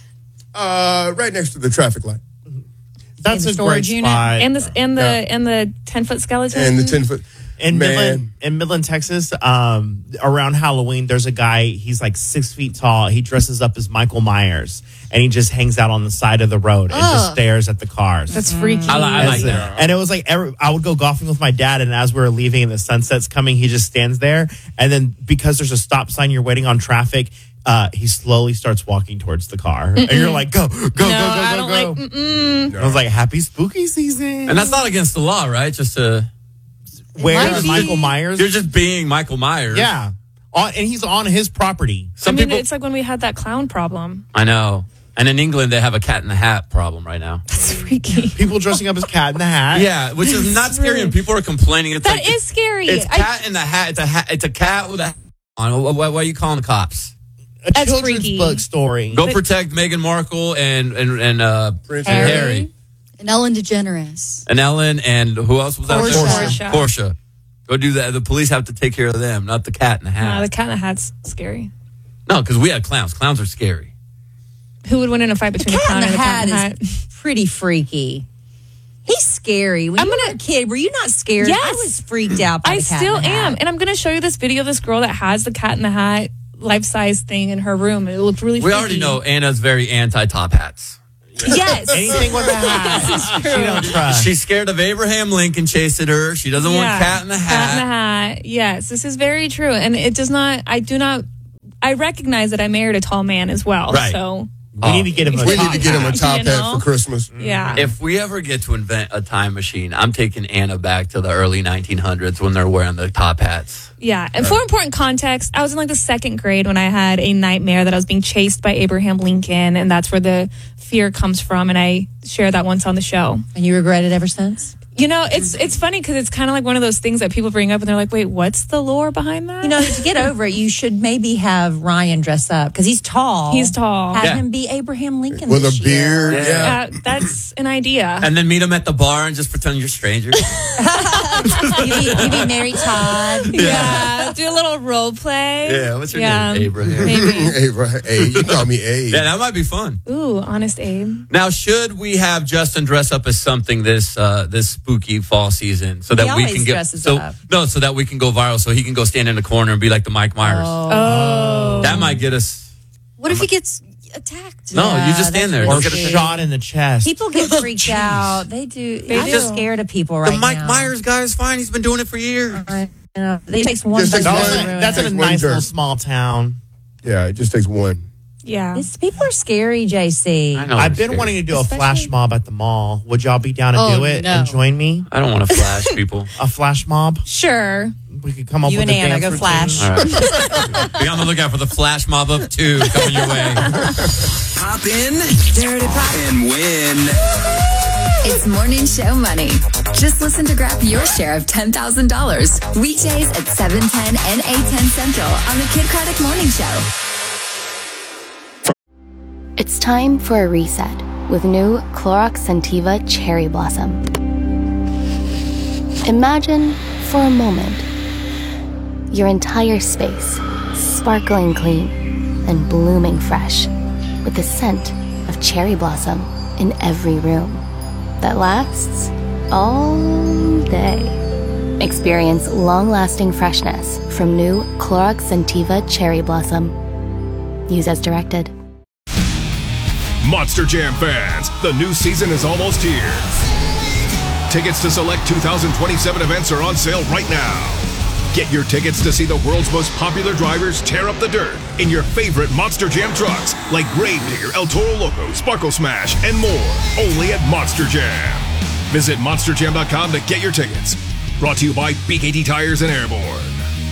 Uh, right next to the traffic light. That's In the a storage great unit? spot. and the and the and the ten foot skeleton And the ten foot. In Man. Midland, in Midland, Texas, um, around Halloween, there's a guy. He's like six feet tall. He dresses up as Michael Myers, and he just hangs out on the side of the road and just Ugh. stares at the cars. That's freaky. I, li- I like As- that. And it was like every, I would go golfing with my dad, and as we were leaving and the sunset's coming, he just stands there. And then because there's a stop sign, you're waiting on traffic. Uh, he slowly starts walking towards the car, and you're like, "Go, go, no, go, go, I go, don't go!" like. Mm-mm. I was like, "Happy spooky season!" And that's not against the law, right? Just to Where might be. Michael Myers? you're just being Michael Myers. Yeah, on, and he's on his property. Some I mean, people. it's like when we had that clown problem. I know. And in England, they have a Cat in the Hat problem right now. That's freaky. People dressing up as Cat in the Hat. Yeah, which is not scary, and people are complaining. It's That like, is scary. It's I- Cat in the Hat. It's a hat. It's a cat with a hat on. Why, why are you calling the cops? A That's children's freaky. book story. Go protect Meghan Markle and and and uh, Prince Harry. Harry And Ellen DeGeneres. and Ellen and who else was out there? Portia. Portia. Go do that. The police have to take care of them, not the cat in the hat. No, the cat in the hat's scary. No, because we had clowns. Clowns are scary. Who would win in a fight between a Cat clown in and the a cat in the Hat hat? is pretty freaky. He's scary. When I'm you gonna- were a kid, were you not scared? Yes. I was freaked out by I the Cat still in the Hat. am. And I'm going to show you this video of this girl that has the cat in the hat life-size thing in her room. It looked really We freaky. already know Anna's very anti-top hats. Yes. Anything with a hat. This is true. She don't trust. She's scared of Abraham Lincoln chasing her. She doesn't want Yeah. cat in the Cat hat. in the hat. Yes, this is very true. And it does not, I do not, I recognize that I married a tall man as well. Right. So, We need to get him a We top need to get him a hat. top You hat know? for Christmas. yeah. If we ever get to invent a time machine, I'm taking Anna back to the early nineteen hundreds when they're wearing the top hats. Yeah. And for important context, I was in like the second grade when I had a nightmare that I was being chased by Abraham Lincoln. And that's where the fear comes from. And I shared that once on the show. And you regret it ever since? You know, it's it's funny because it's kind of like one of those things that people bring up and they're like, wait, what's the lore behind that? You know, to get over it, you should maybe have Ryan dress up because he's tall. He's tall. Have Yeah. him be Abraham Lincoln With this a beard. year. Yeah. Uh, that's an idea. And then meet them at the bar and just pretend you're strangers. you, be, you be Mary Todd. Yeah, do a little role play. Yeah, what's your Yeah. name? Abraham. Maybe. Abraham, hey, you call me A. Yeah, that might be fun. Ooh, honest Abe. Now, should we have Justin dress up as something this uh, this spooky fall season so that He we always can get dresses so up. no so that we can go viral so he can go stand in the corner and be like the Mike Myers. Oh. That might get us. What if he gets attacked? No, you just Yeah, stand there. Or Don't get a- shot in the chest. People get freaked out. They do. They I'm do. scared of people right the Mike now. Myers guy is fine. He's been doing it for years. I know. It takes one Just person takes to one. ruin That's it. in a One nice dirt. little small town. Yeah, it just takes one. Yeah. It's, people are scary, J C. I know. I've it's been scary. wanting to do a Especially- flash mob at the mall. Would y'all be down to Oh, do it no. and join me? I don't want to flash people. A flash mob? Sure. We could come up You with and a Anna dance go routine. flash. All right. Be on the lookout for the flash mob of two coming your way. Pop in, Dirty Pop, and win. It's Morning Show Money. Just listen to grab your share of ten thousand dollars. Weekdays at seven ten and eight ten Central on the Kid Craddock Morning Show. It's time for a reset with new Clorox Scentiva Cherry Blossom. Imagine for a moment your entire space sparkling clean and blooming fresh with the scent of cherry blossom in every room that lasts all day. Experience long-lasting freshness from new Clorox Scentiva Cherry Blossom. Use as directed. Monster Jam fans, the new season is almost here. Tickets to select two thousand twenty-seven events are on sale right now. Get your tickets to see the world's most popular drivers tear up the dirt in your favorite Monster Jam trucks like Grave Digger, El Toro Loco, Sparkle Smash, and more. Only at Monster Jam. Visit monster jam dot com to get your tickets. Brought to you by B K T Tires and Airborne.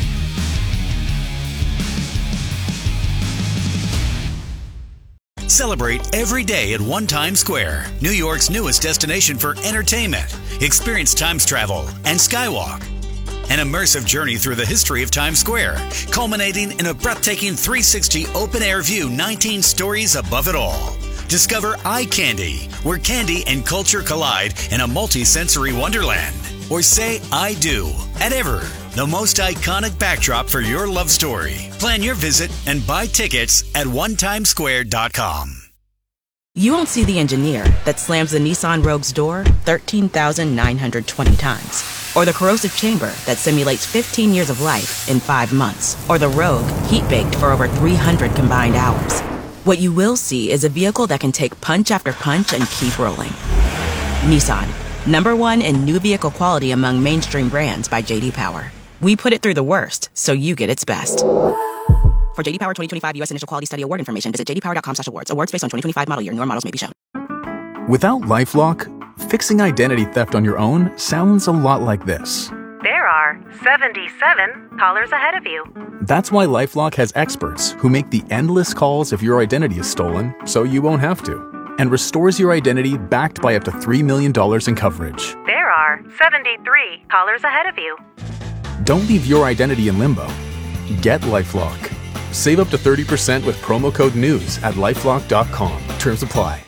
Celebrate every day at One Times Square, New York's newest destination for entertainment. Experience Times travel and Skywalk. An immersive journey through the history of Times Square, culminating in a breathtaking three sixty open-air view nineteen stories above it all. Discover Eye Candy, where candy and culture collide in a multi-sensory wonderland. Or say I do at Ever, the most iconic backdrop for your love story. Plan your visit and buy tickets at one times square dot com. You won't see the engineer that slams the Nissan Rogue's door thirteen thousand nine hundred twenty times. Or the corrosive chamber that simulates fifteen years of life in five months. Or the Rogue heat-baked for over three hundred combined hours. What you will see is a vehicle that can take punch after punch and keep rolling. Nissan, number one in new vehicle quality among mainstream brands by J D Power. We put it through the worst, so you get its best. For J D Power twenty twenty-five U S Initial Quality Study Award information, visit j d power dot com slash awards. Awards based on twenty twenty-five model year. Newer models may be shown. Without LifeLock, fixing identity theft on your own sounds a lot like this. There are seventy-seven callers ahead of you. That's why LifeLock has experts who make the endless calls if your identity is stolen, so you won't have to, and restores your identity backed by up to three million dollars in coverage. There are seventy-three callers ahead of you. Don't leave your identity in limbo. Get LifeLock. Save up to thirty percent with promo code NEWS at lifelock dot com. Terms apply.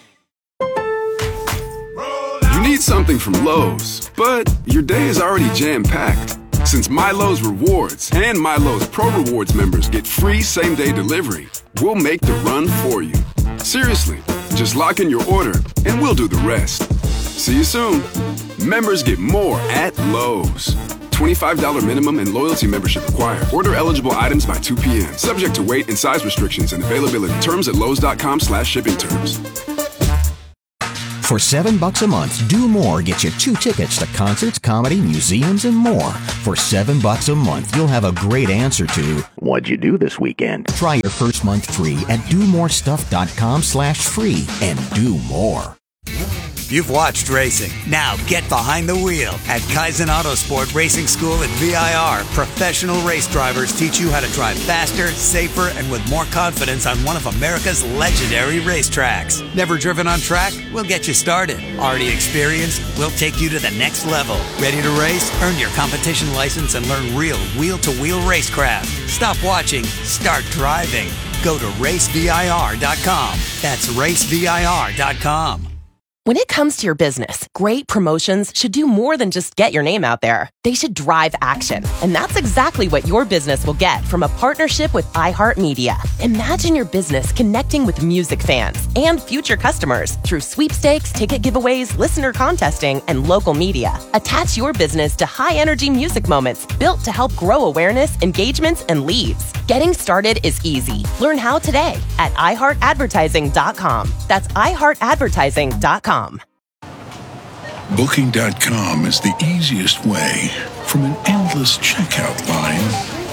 You need something from Lowe's, but your day is already jam-packed. Since MyLowe's Rewards and MyLowe's Pro Rewards members get free same-day delivery, we'll make the run for you. Seriously, just lock in your order and we'll do the rest. See you soon. Members get more at Lowe's. twenty-five dollars minimum and loyalty membership required. Order eligible items by two p.m. Subject to weight and size restrictions and availability. Terms at lowes.com slash shipping terms. For seven bucks a month, Do More gets you two tickets to concerts, comedy, museums, and more. For seven bucks a month, you'll have a great answer to what'd you do this weekend? Try your first month free at domorestuff.com slash free and do more. You've watched racing. Now get behind the wheel. At Kaizen Autosport Racing School at V I R, professional race drivers teach you how to drive faster, safer, and with more confidence on one of America's legendary racetracks. Never driven on track? We'll get you started. Already experienced? We'll take you to the next level. Ready to race? Earn your competition license and learn real wheel-to-wheel racecraft. Stop watching. Start driving. Go to race V I R dot com. That's race V I R dot com. When it comes to your business, great promotions should do more than just get your name out there. They should drive action. And that's exactly what your business will get from a partnership with iHeartMedia. Imagine your business connecting with music fans and future customers through sweepstakes, ticket giveaways, listener contesting, and local media. Attach your business to high-energy music moments built to help grow awareness, engagements, and leads. Getting started is easy. Learn how today at i heart advertising dot com. That's i heart advertising dot com. Booking dot com is the easiest way from an endless checkout line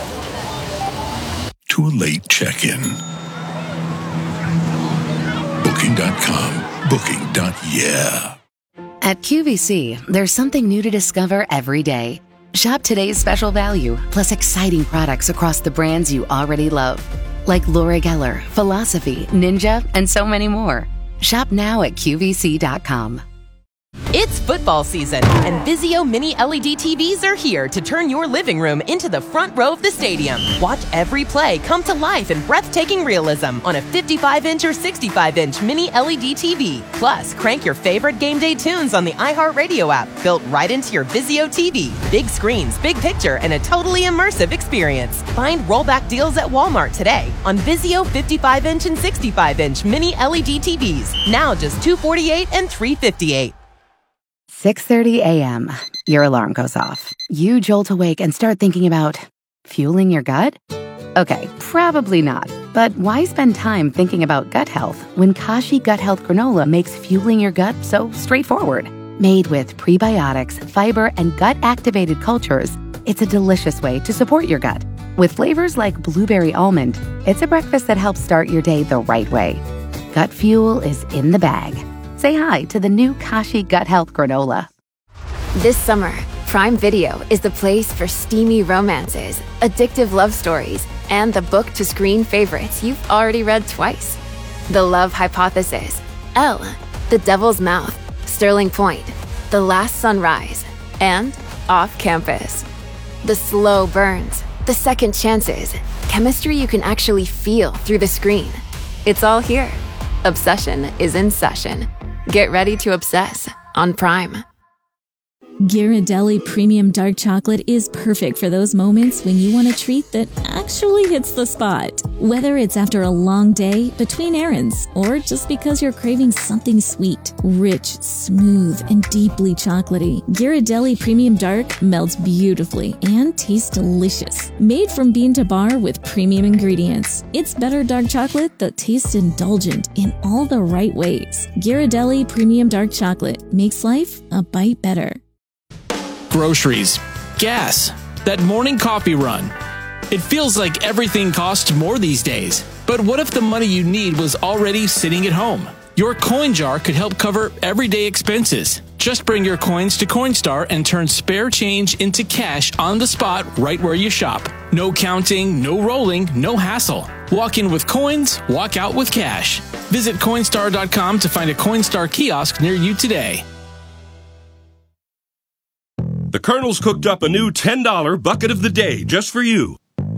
to a late check-in. Booking dot com. Booking. Yeah. At Q V C, there's something new to discover every day. Shop today's special value, plus exciting products across the brands you already love. Like Laura Geller, Philosophy, Ninja, and so many more. Shop now at Q V C dot com. It's football season, and Vizio Mini L E D T Vs are here to turn your living room into the front row of the stadium. Watch every play come to life in breathtaking realism on a fifty-five inch or sixty-five inch Mini L E D T V. Plus, crank your favorite game day tunes on the iHeartRadio app, built right into your Vizio T V. Big screens, big picture, and a totally immersive experience. Find rollback deals at Walmart today on Vizio fifty-five inch and sixty-five inch Mini L E D T Vs. Now just two hundred forty-eight dollars and three hundred fifty-eight dollars. six thirty a.m. Your alarm goes off. You jolt awake and start thinking about fueling your gut? Okay, probably not. But why spend time thinking about gut health when Kashi Gut Health Granola makes fueling your gut so straightforward? Made with prebiotics, fiber, and gut-activated cultures, it's a delicious way to support your gut. With flavors like blueberry almond, it's a breakfast that helps start your day the right way. Gut fuel is in the bag. Say hi to the new Kashi Gut Health Granola. This summer, Prime Video is the place for steamy romances, addictive love stories, and the book-to-screen favorites you've already read twice. The Love Hypothesis, Elle, The Devil's Mouth, Sterling Point, The Last Sunrise, and Off Campus. The slow burns, the second chances, chemistry you can actually feel through the screen. It's all here. Obsession is in session. Get ready to obsess on Prime. Ghirardelli Premium Dark Chocolate is perfect for those moments when you want a treat that actually hits the spot. Whether it's after a long day, between errands, or just because you're craving something sweet, rich, smooth, and deeply chocolatey, Ghirardelli Premium Dark melts beautifully and tastes delicious. Made from bean to bar with premium ingredients, it's better dark chocolate that tastes indulgent in all the right ways. Ghirardelli Premium Dark Chocolate makes life a bite better. Groceries, gas, that morning coffee run. It feels like everything costs more these days. But what if the money you need was already sitting at home? Your coin jar could help cover everyday expenses. Just bring your coins to Coinstar and turn spare change into cash on the spot right where you shop. No counting, no rolling, no hassle. Walk in with coins, walk out with cash. Visit Coinstar dot com to find a Coinstar kiosk near you today. The Colonel's cooked up a new ten dollar bucket of the day just for you.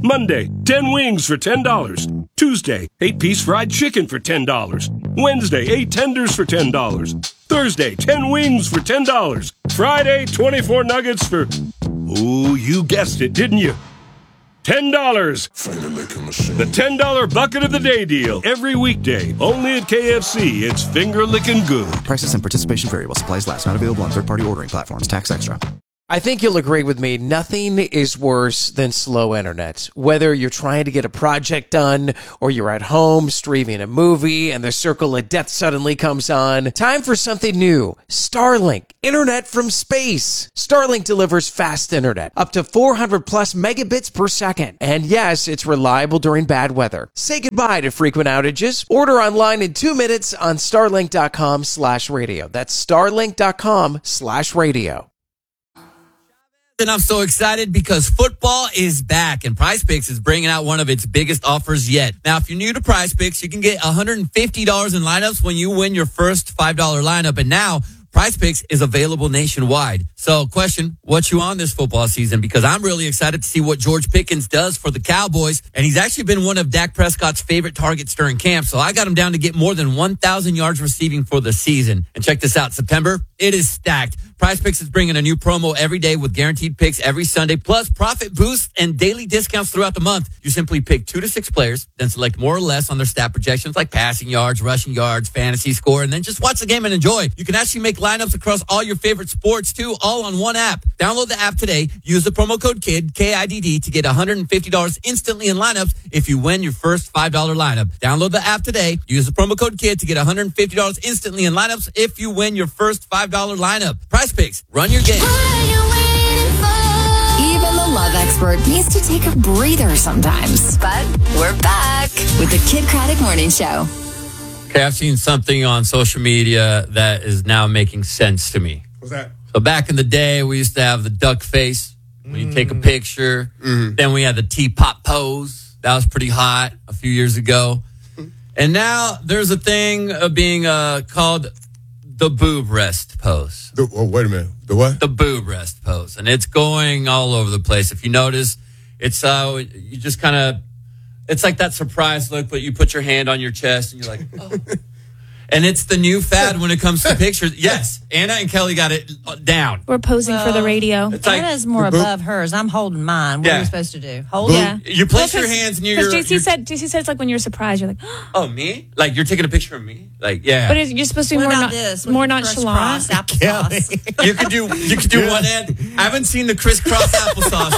Monday, ten wings for ten dollars. Tuesday, eight-piece fried chicken for ten dollars. Wednesday, eight tenders for ten dollars. Thursday, ten wings for ten dollars. Friday, twenty-four nuggets for... Oh, you guessed it, didn't you? ten dollars. The ten dollar bucket of the day deal. Every weekday. Only at K F C. It's finger-licking good. Prices and participation vary while supplies last. Not available on third-party ordering platforms. Tax extra. I think you'll agree with me. Nothing is worse than slow internet. Whether you're trying to get a project done or you're at home streaming a movie and the circle of death suddenly comes on, time for something new. Starlink. Internet from space. Starlink delivers fast internet, up to four hundred plus megabits per second. And yes, it's reliable during bad weather. Say goodbye to frequent outages. Order online in two minutes on starlink.com slash radio. That's starlink.com slash radio. And I'm so excited because football is back and PrizePicks is bringing out one of its biggest offers yet. Now, if you're new to PrizePicks, you can get one hundred fifty dollars in lineups when you win your first five dollar lineup. And now PrizePicks is available nationwide. So question, what you on this football season? Because I'm really excited to see what George Pickens does for the Cowboys. And he's actually been one of Dak Prescott's favorite targets during camp. So I got him down to get more than one thousand yards receiving for the season. And check this out, September, it is stacked. PrizePicks is bringing a new promo every day with guaranteed picks every Sunday, plus profit boosts and daily discounts throughout the month. You simply pick two to six players, then select more or less on their stat projections like passing yards, rushing yards, fantasy score, and then just watch the game and enjoy. You can actually make lineups across all your favorite sports too, all on one app. Download the app today. Use the promo code KID, K I D D, to get one hundred fifty dollars instantly in lineups if you win your first five dollar lineup. Download the app today. Use the promo code KID to get one hundred fifty dollars instantly in lineups if you win your first five dollar lineup. PrizePicks. Run your game. Even the love expert needs to take a breather sometimes. But we're back with the Kid Craddock Morning Show. Okay, I've seen something on social media that is now making sense to me. What's that? So back in the day, we used to have the duck face when you take a picture. Mm-hmm. Then we had the teapot pose. That was pretty hot a few years ago. Mm-hmm. And now there's a thing of being uh, called the boob rest pose. The, oh, wait a minute. The what? The boob rest pose. And it's going all over the place. If you notice, it's uh, you just kind of, it's like that surprise look, but you put your hand on your chest and you're like, oh. And it's the new fad when it comes to pictures. Yes, Anna and Kelly got it down. We're posing well, for the radio. It's like, Anna's more above hers. I'm holding mine. What yeah. are we supposed to do? Hold yeah. it. You place well, your hands near your... your... J C said, J C said it's like when you're surprised. You're like, oh, me? Like you're taking a picture of me? Like, yeah. But you're supposed to be what more, about not, this? more nonchalant. Applesauce. you could do you could do one hand. I haven't seen the crisscross applesauce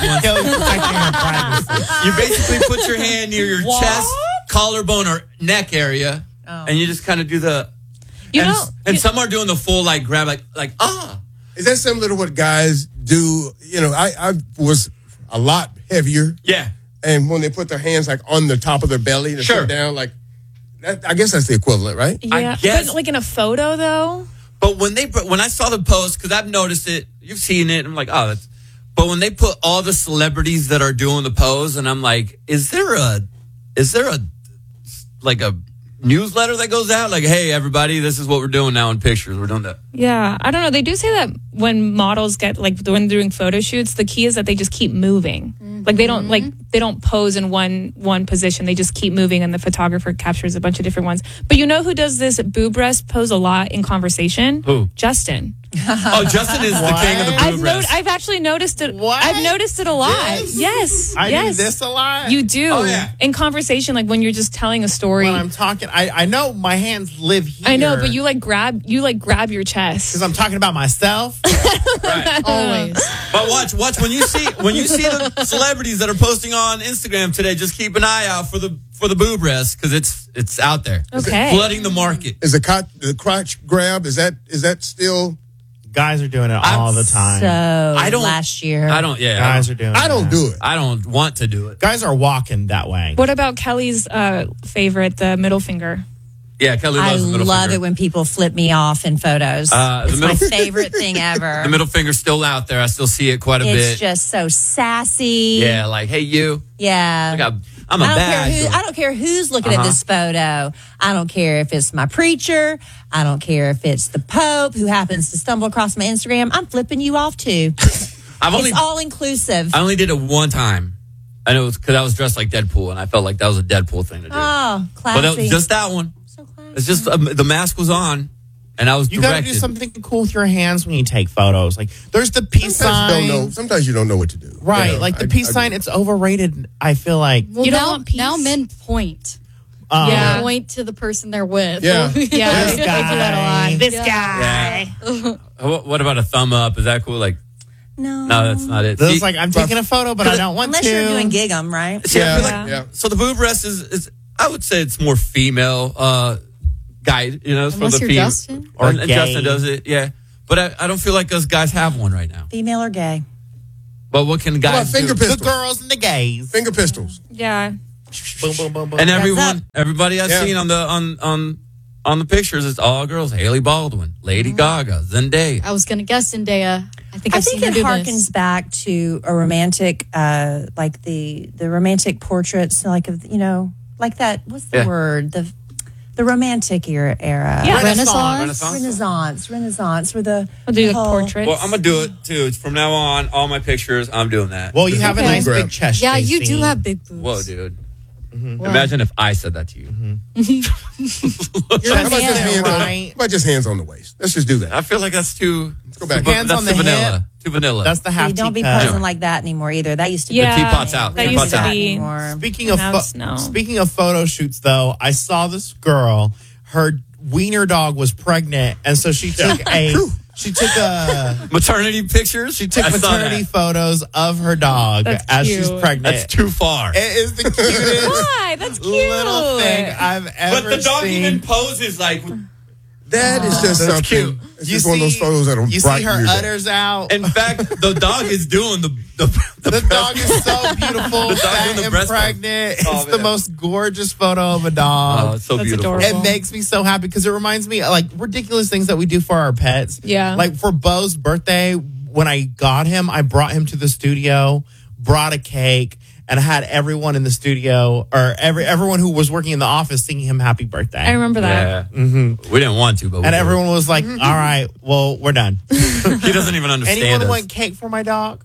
one. You basically put your hand near your what? chest, collarbone, or neck area, oh. and you just kind of do the... You and, know, and you, some are doing the full like grab, like like ah. Is that similar to what guys do? You know, I, I was a lot heavier. Yeah. And when they put their hands like on the top of their belly and sure. sit down, like that, I guess that's the equivalent, right? Yeah, I guess. But like in a photo though. But when they when I saw the post, because I've noticed it, you've seen it. I'm like, oh, that's. But when they put all the celebrities that are doing the pose, and I'm like, is there a, is there a, like a newsletter that goes out like, hey everybody, this is what we're doing now in pictures, we're doing that? Yeah, I don't know, they do say that when models get like when they're doing photo shoots, the key is that they just keep moving. Mm-hmm. Like they don't like they don't pose in one one position, they just keep moving and the photographer captures a bunch of different ones. But you know who does this boob rest pose a lot in conversation? Who? Justin. Oh, Justin is what? the king of the boob I've, rest. no, I've actually noticed it. What? I've noticed it a lot. Yes. Yes. I yes. do this a lot. You do. Oh, yeah. In conversation, like when you're just telling a story. When I'm talking, I, I know my hands live here. I know, but you like grab you like grab your chest. Because I'm talking about myself. Right. Always. But watch, watch when you see when you see the celebrities that are posting on Instagram today, just keep an eye out for the for the boob rest because it's it's out there. Okay. It's flooding the market. Is the crotch, the crotch grab, is that is that still? Guys are doing it all the time. So I don't last year. I don't yeah. Guys I are doing I don't that. do it. I don't want to do it. Guys are walking that way. What about Kelly's uh, favorite, the middle finger? Yeah, Kelly I loves the middle love finger. it when people flip me off in photos. Uh, it's the middle, my favorite thing ever. The middle finger's still out there. I still see it quite a it's bit. just so sassy. Yeah, like, hey, you. Yeah. Look, I'm a I don't bad care who, girl. I don't care who's looking Uh-huh. at this photo. I don't care if it's my preacher. I don't care if it's the Pope who happens to stumble across my Instagram. I'm flipping you off too. I've only, it's all inclusive. I only did it one time. And it was because I was dressed like Deadpool, and I felt like that was a Deadpool thing to do. Oh, classy. But that was just that one. So classy. It's just um, the mask was on, and I was You got to directed. do something cool with your hands when you take photos. Like there's the peace Sometimes sign. you don't know. Sometimes you don't know what to do. Right, You know, like the I- peace I- sign. It's overrated. I feel like. Well, You don't now, want peace? now men point. Um, Yeah. Point to the person they're with. Yeah. Yeah, This they do that a lot. This Yeah. guy. What, what about a thumb up? Is that cool? Like, No. no, that's not it. It's See- like I'm taking a photo, but I don't want Unless to. you're doing gig 'em, right? See, I feel Yeah, like- yeah. So the boob rest is, is, I would say it's more female uh, guide, you know, it's Unless for the you're fem- Justin? Or and, and gay. Justin does it, yeah. But I, I don't feel like us guys have one right now. Female or gay? But what can What about guys finger do? The pistols? girls and the gays. Finger pistols. Yeah. Boom, boom, boom, boom. And That's everyone, up. everybody I've Yeah. seen on the on on on the pictures, it's all girls. Haley Baldwin, Lady Gaga, Zendaya. I was going to guess Zendaya. I think I I've think seen her it do harkens this. back to a romantic, uh, like the the romantic portraits, like of you know, like that. What's the Yeah. word? The the romantic era. era. Yeah. Renaissance. Renaissance. Renaissance, Renaissance, where the I'll do the the whole- portraits. Well, I'm gonna do it too. It's from now on. All my pictures, I'm doing that. Well, you have a Okay. nice big chest. Yeah, J C. you do have big boobs. Whoa, dude. Mm-hmm. Imagine if I said that to you. Your How about, just hands, hands on, right? how about just hands on the waist? Let's just do that. I feel like that's too. Let's go back. Hands that's on the too vanilla. hip. Too vanilla. That's the half See, don't be teacup. posing like that anymore either. That used to Yeah. be teapot's out. That Teapot's used to out. be. anymore. Speaking of Now pho- it's no. speaking of photo shoots, though, I saw this girl. Her wiener dog was pregnant, and so she took a she took a Maternity pictures. she took I saw maternity that. photos of her dog That's as she's cute. pregnant. That's too far. It is the cutest Why? That's cute. little thing I've ever But the dog seen. even poses like. That is just That's something. cute. It's You just one of those see- photos that'll You see brighten her your day. udders out. In fact, the dog is doing the the, the, The dog is so beautiful, The dog fat doing the and breast pump. pregnant. Oh, It's the man. most gorgeous photo of a dog. Oh, it's so That's beautiful. adorable. It makes me so happy because it reminds me of, like ridiculous things that we do for our pets. Yeah. Like for Bo's birthday, when I got him, I brought him to the studio, brought a cake, and I had everyone in the studio or every everyone who was working in the office singing him happy birthday. I remember that. Yeah. Mm-hmm. We didn't want to, but we And did. everyone was like, all right, well, we're done. He doesn't even understand Anyone us. want cake for my dog?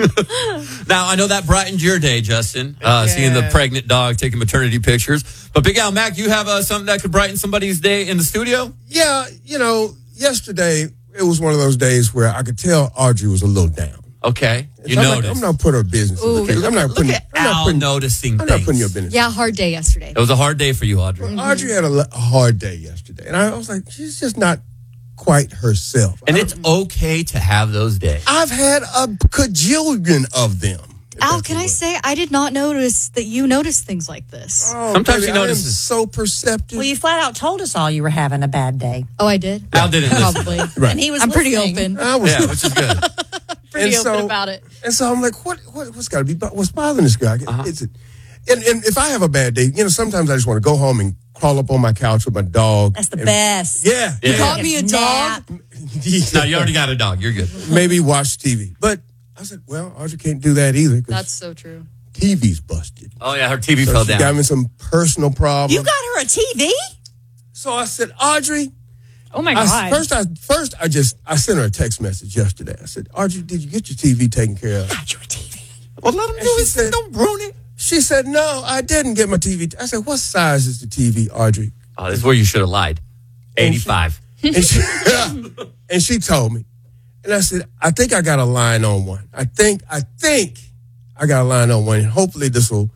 Now, I know that brightened your day, Justin, uh, Yeah. seeing the pregnant dog taking maternity pictures. But Big Al Mac, you have uh, something that could brighten somebody's day in the studio? Yeah, you know, yesterday it was one of those days where I could tell Audrey was a little down. Okay. You I'm noticed. Not, I'm not putting her business. in Ooh. the case. I'm not putting. Look at I'm not Al putting, noticing I'm not things. putting your business. Yeah, hard day yesterday. It was a hard day for you, Audrey. Audrey had a, le- a hard day yesterday, and I was like, she's just not quite herself. And it's okay to have those days. I've had a cajillion of them. Al, can I say I did not notice that you noticed things like this? Oh, Sometimes baby, you notice I am this. so perceptive. Well, you flat out told us all you were having a bad day, Oh, I did. Al didn't listen. Probably. Right. and he was. I'm pretty listening. open. I was, Yeah, which is good. Pretty and open so- about it. And so I'm like, what? what what's got to be? bo- What's bothering this guy? Uh-huh. It's it. And, and if I have a bad day, you know, sometimes I just want to go home and crawl up on my couch with my dog. That's the and- best. Yeah. You yeah. Caught me a dog. No, you already got a dog. You're good. Maybe watch T V. But I said, well, Audrey can't do that either because That's so true. T V's busted. Oh, yeah, her T V So fell she down. got me some personal problems. You got her a T V? So I said, Audrey. Oh my I, God. first, I first I just I sent her a text message yesterday. I said, Audrey, did you get your T V taken care of? Got you a T V. Well, let him do she his said- Don't ruin it. She said, no, I didn't get my T V. I said, what size is the T V, Audrey? Oh, this is where you should have lied. eighty-five. And she, and she told me. And I said, I think I got a line on one. I think, I think I got a line on one. And hopefully this will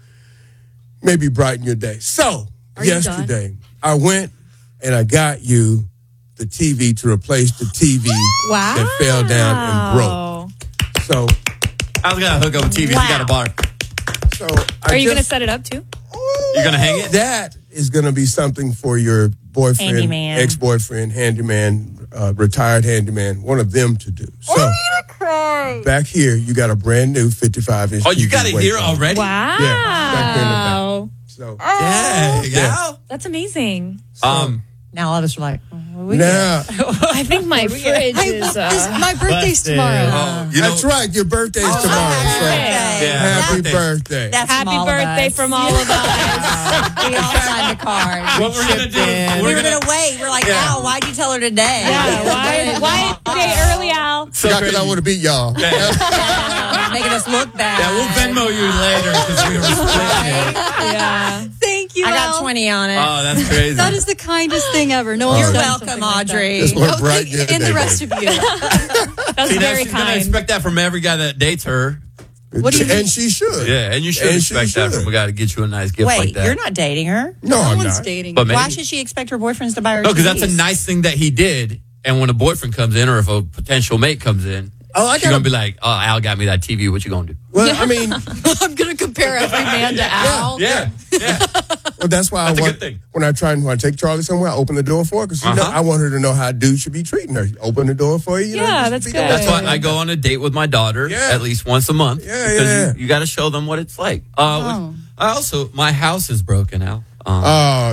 maybe brighten your day. So, Are you yesterday, I went and I got you the T V to replace the T V Wow. that fell down and broke. So, I was going to hook up a T V. Wow. You got a bar. so Are I you going to just- set it up too? You're going to hang it? That is going to be something for your boyfriend, Handyman. ex-boyfriend, handyman, uh, retired handyman, one of them to do. So, back here, you got a brand new fifty-five inch Oh, you got it here already? Wow. Yeah, back there in the back. So, Yeah. Yeah. That's amazing. Um, Now all of us are like, oh, we now, I think my fridge is. Uh, This- my birthday's Busted. tomorrow. oh, you know, that's right. Your birthday's Oh, tomorrow. happy So, birthday. Yeah, happy birthday. birthday. That's happy from all of birthday us. from all of us. We all signed a card. what we're going to do, in. We we're were going gonna wait. We're like, Yeah. Al, why'd you tell her today? Yeah, why, why day early, Al? So Forgot 'cause crazy. I would have beat y'all. Yeah, making us look bad. Yeah, we'll Venmo you later because we were splitting it. Yeah. Thank you. I got Al. twenty on it. Oh, that's crazy. That is the kindest thing ever. No one's You're done welcome, something like that. Audrey. That's what Oh, Bright thank- did and the today, rest babe. of you. That's See, now very she's gonna kind. expect that from every guy that dates her. What do you And she should. Yeah, and you should And she expect that should. from a guy to get you a nice gift Wait, like that. you're not dating her? No, No I'm one's not. dating. But maybe, Why should she expect her boyfriends to buy her no, because that's T Vs? a nice thing that he did. And when a boyfriend comes in, or if a potential mate comes in, Oh, I she's gotta- gonna be like, "Oh, Al got me that T V. What you gonna do?" Well, I mean, I'm going to compare every man to Al. Yeah, yeah. well, that's why That's a I good want, thing. when I try and when I take Charlie somewhere, I open the door for her because Uh-huh. I want her to know how a dude should be treating her. Open the door for you. you know, Yeah, just that's be good. doing That's why it. I go on a date with my daughter Yeah. at least once a month. Yeah, because yeah. you, you got to show them what it's like. Uh, Oh. I also, my house is broken, Al. Um, Oh,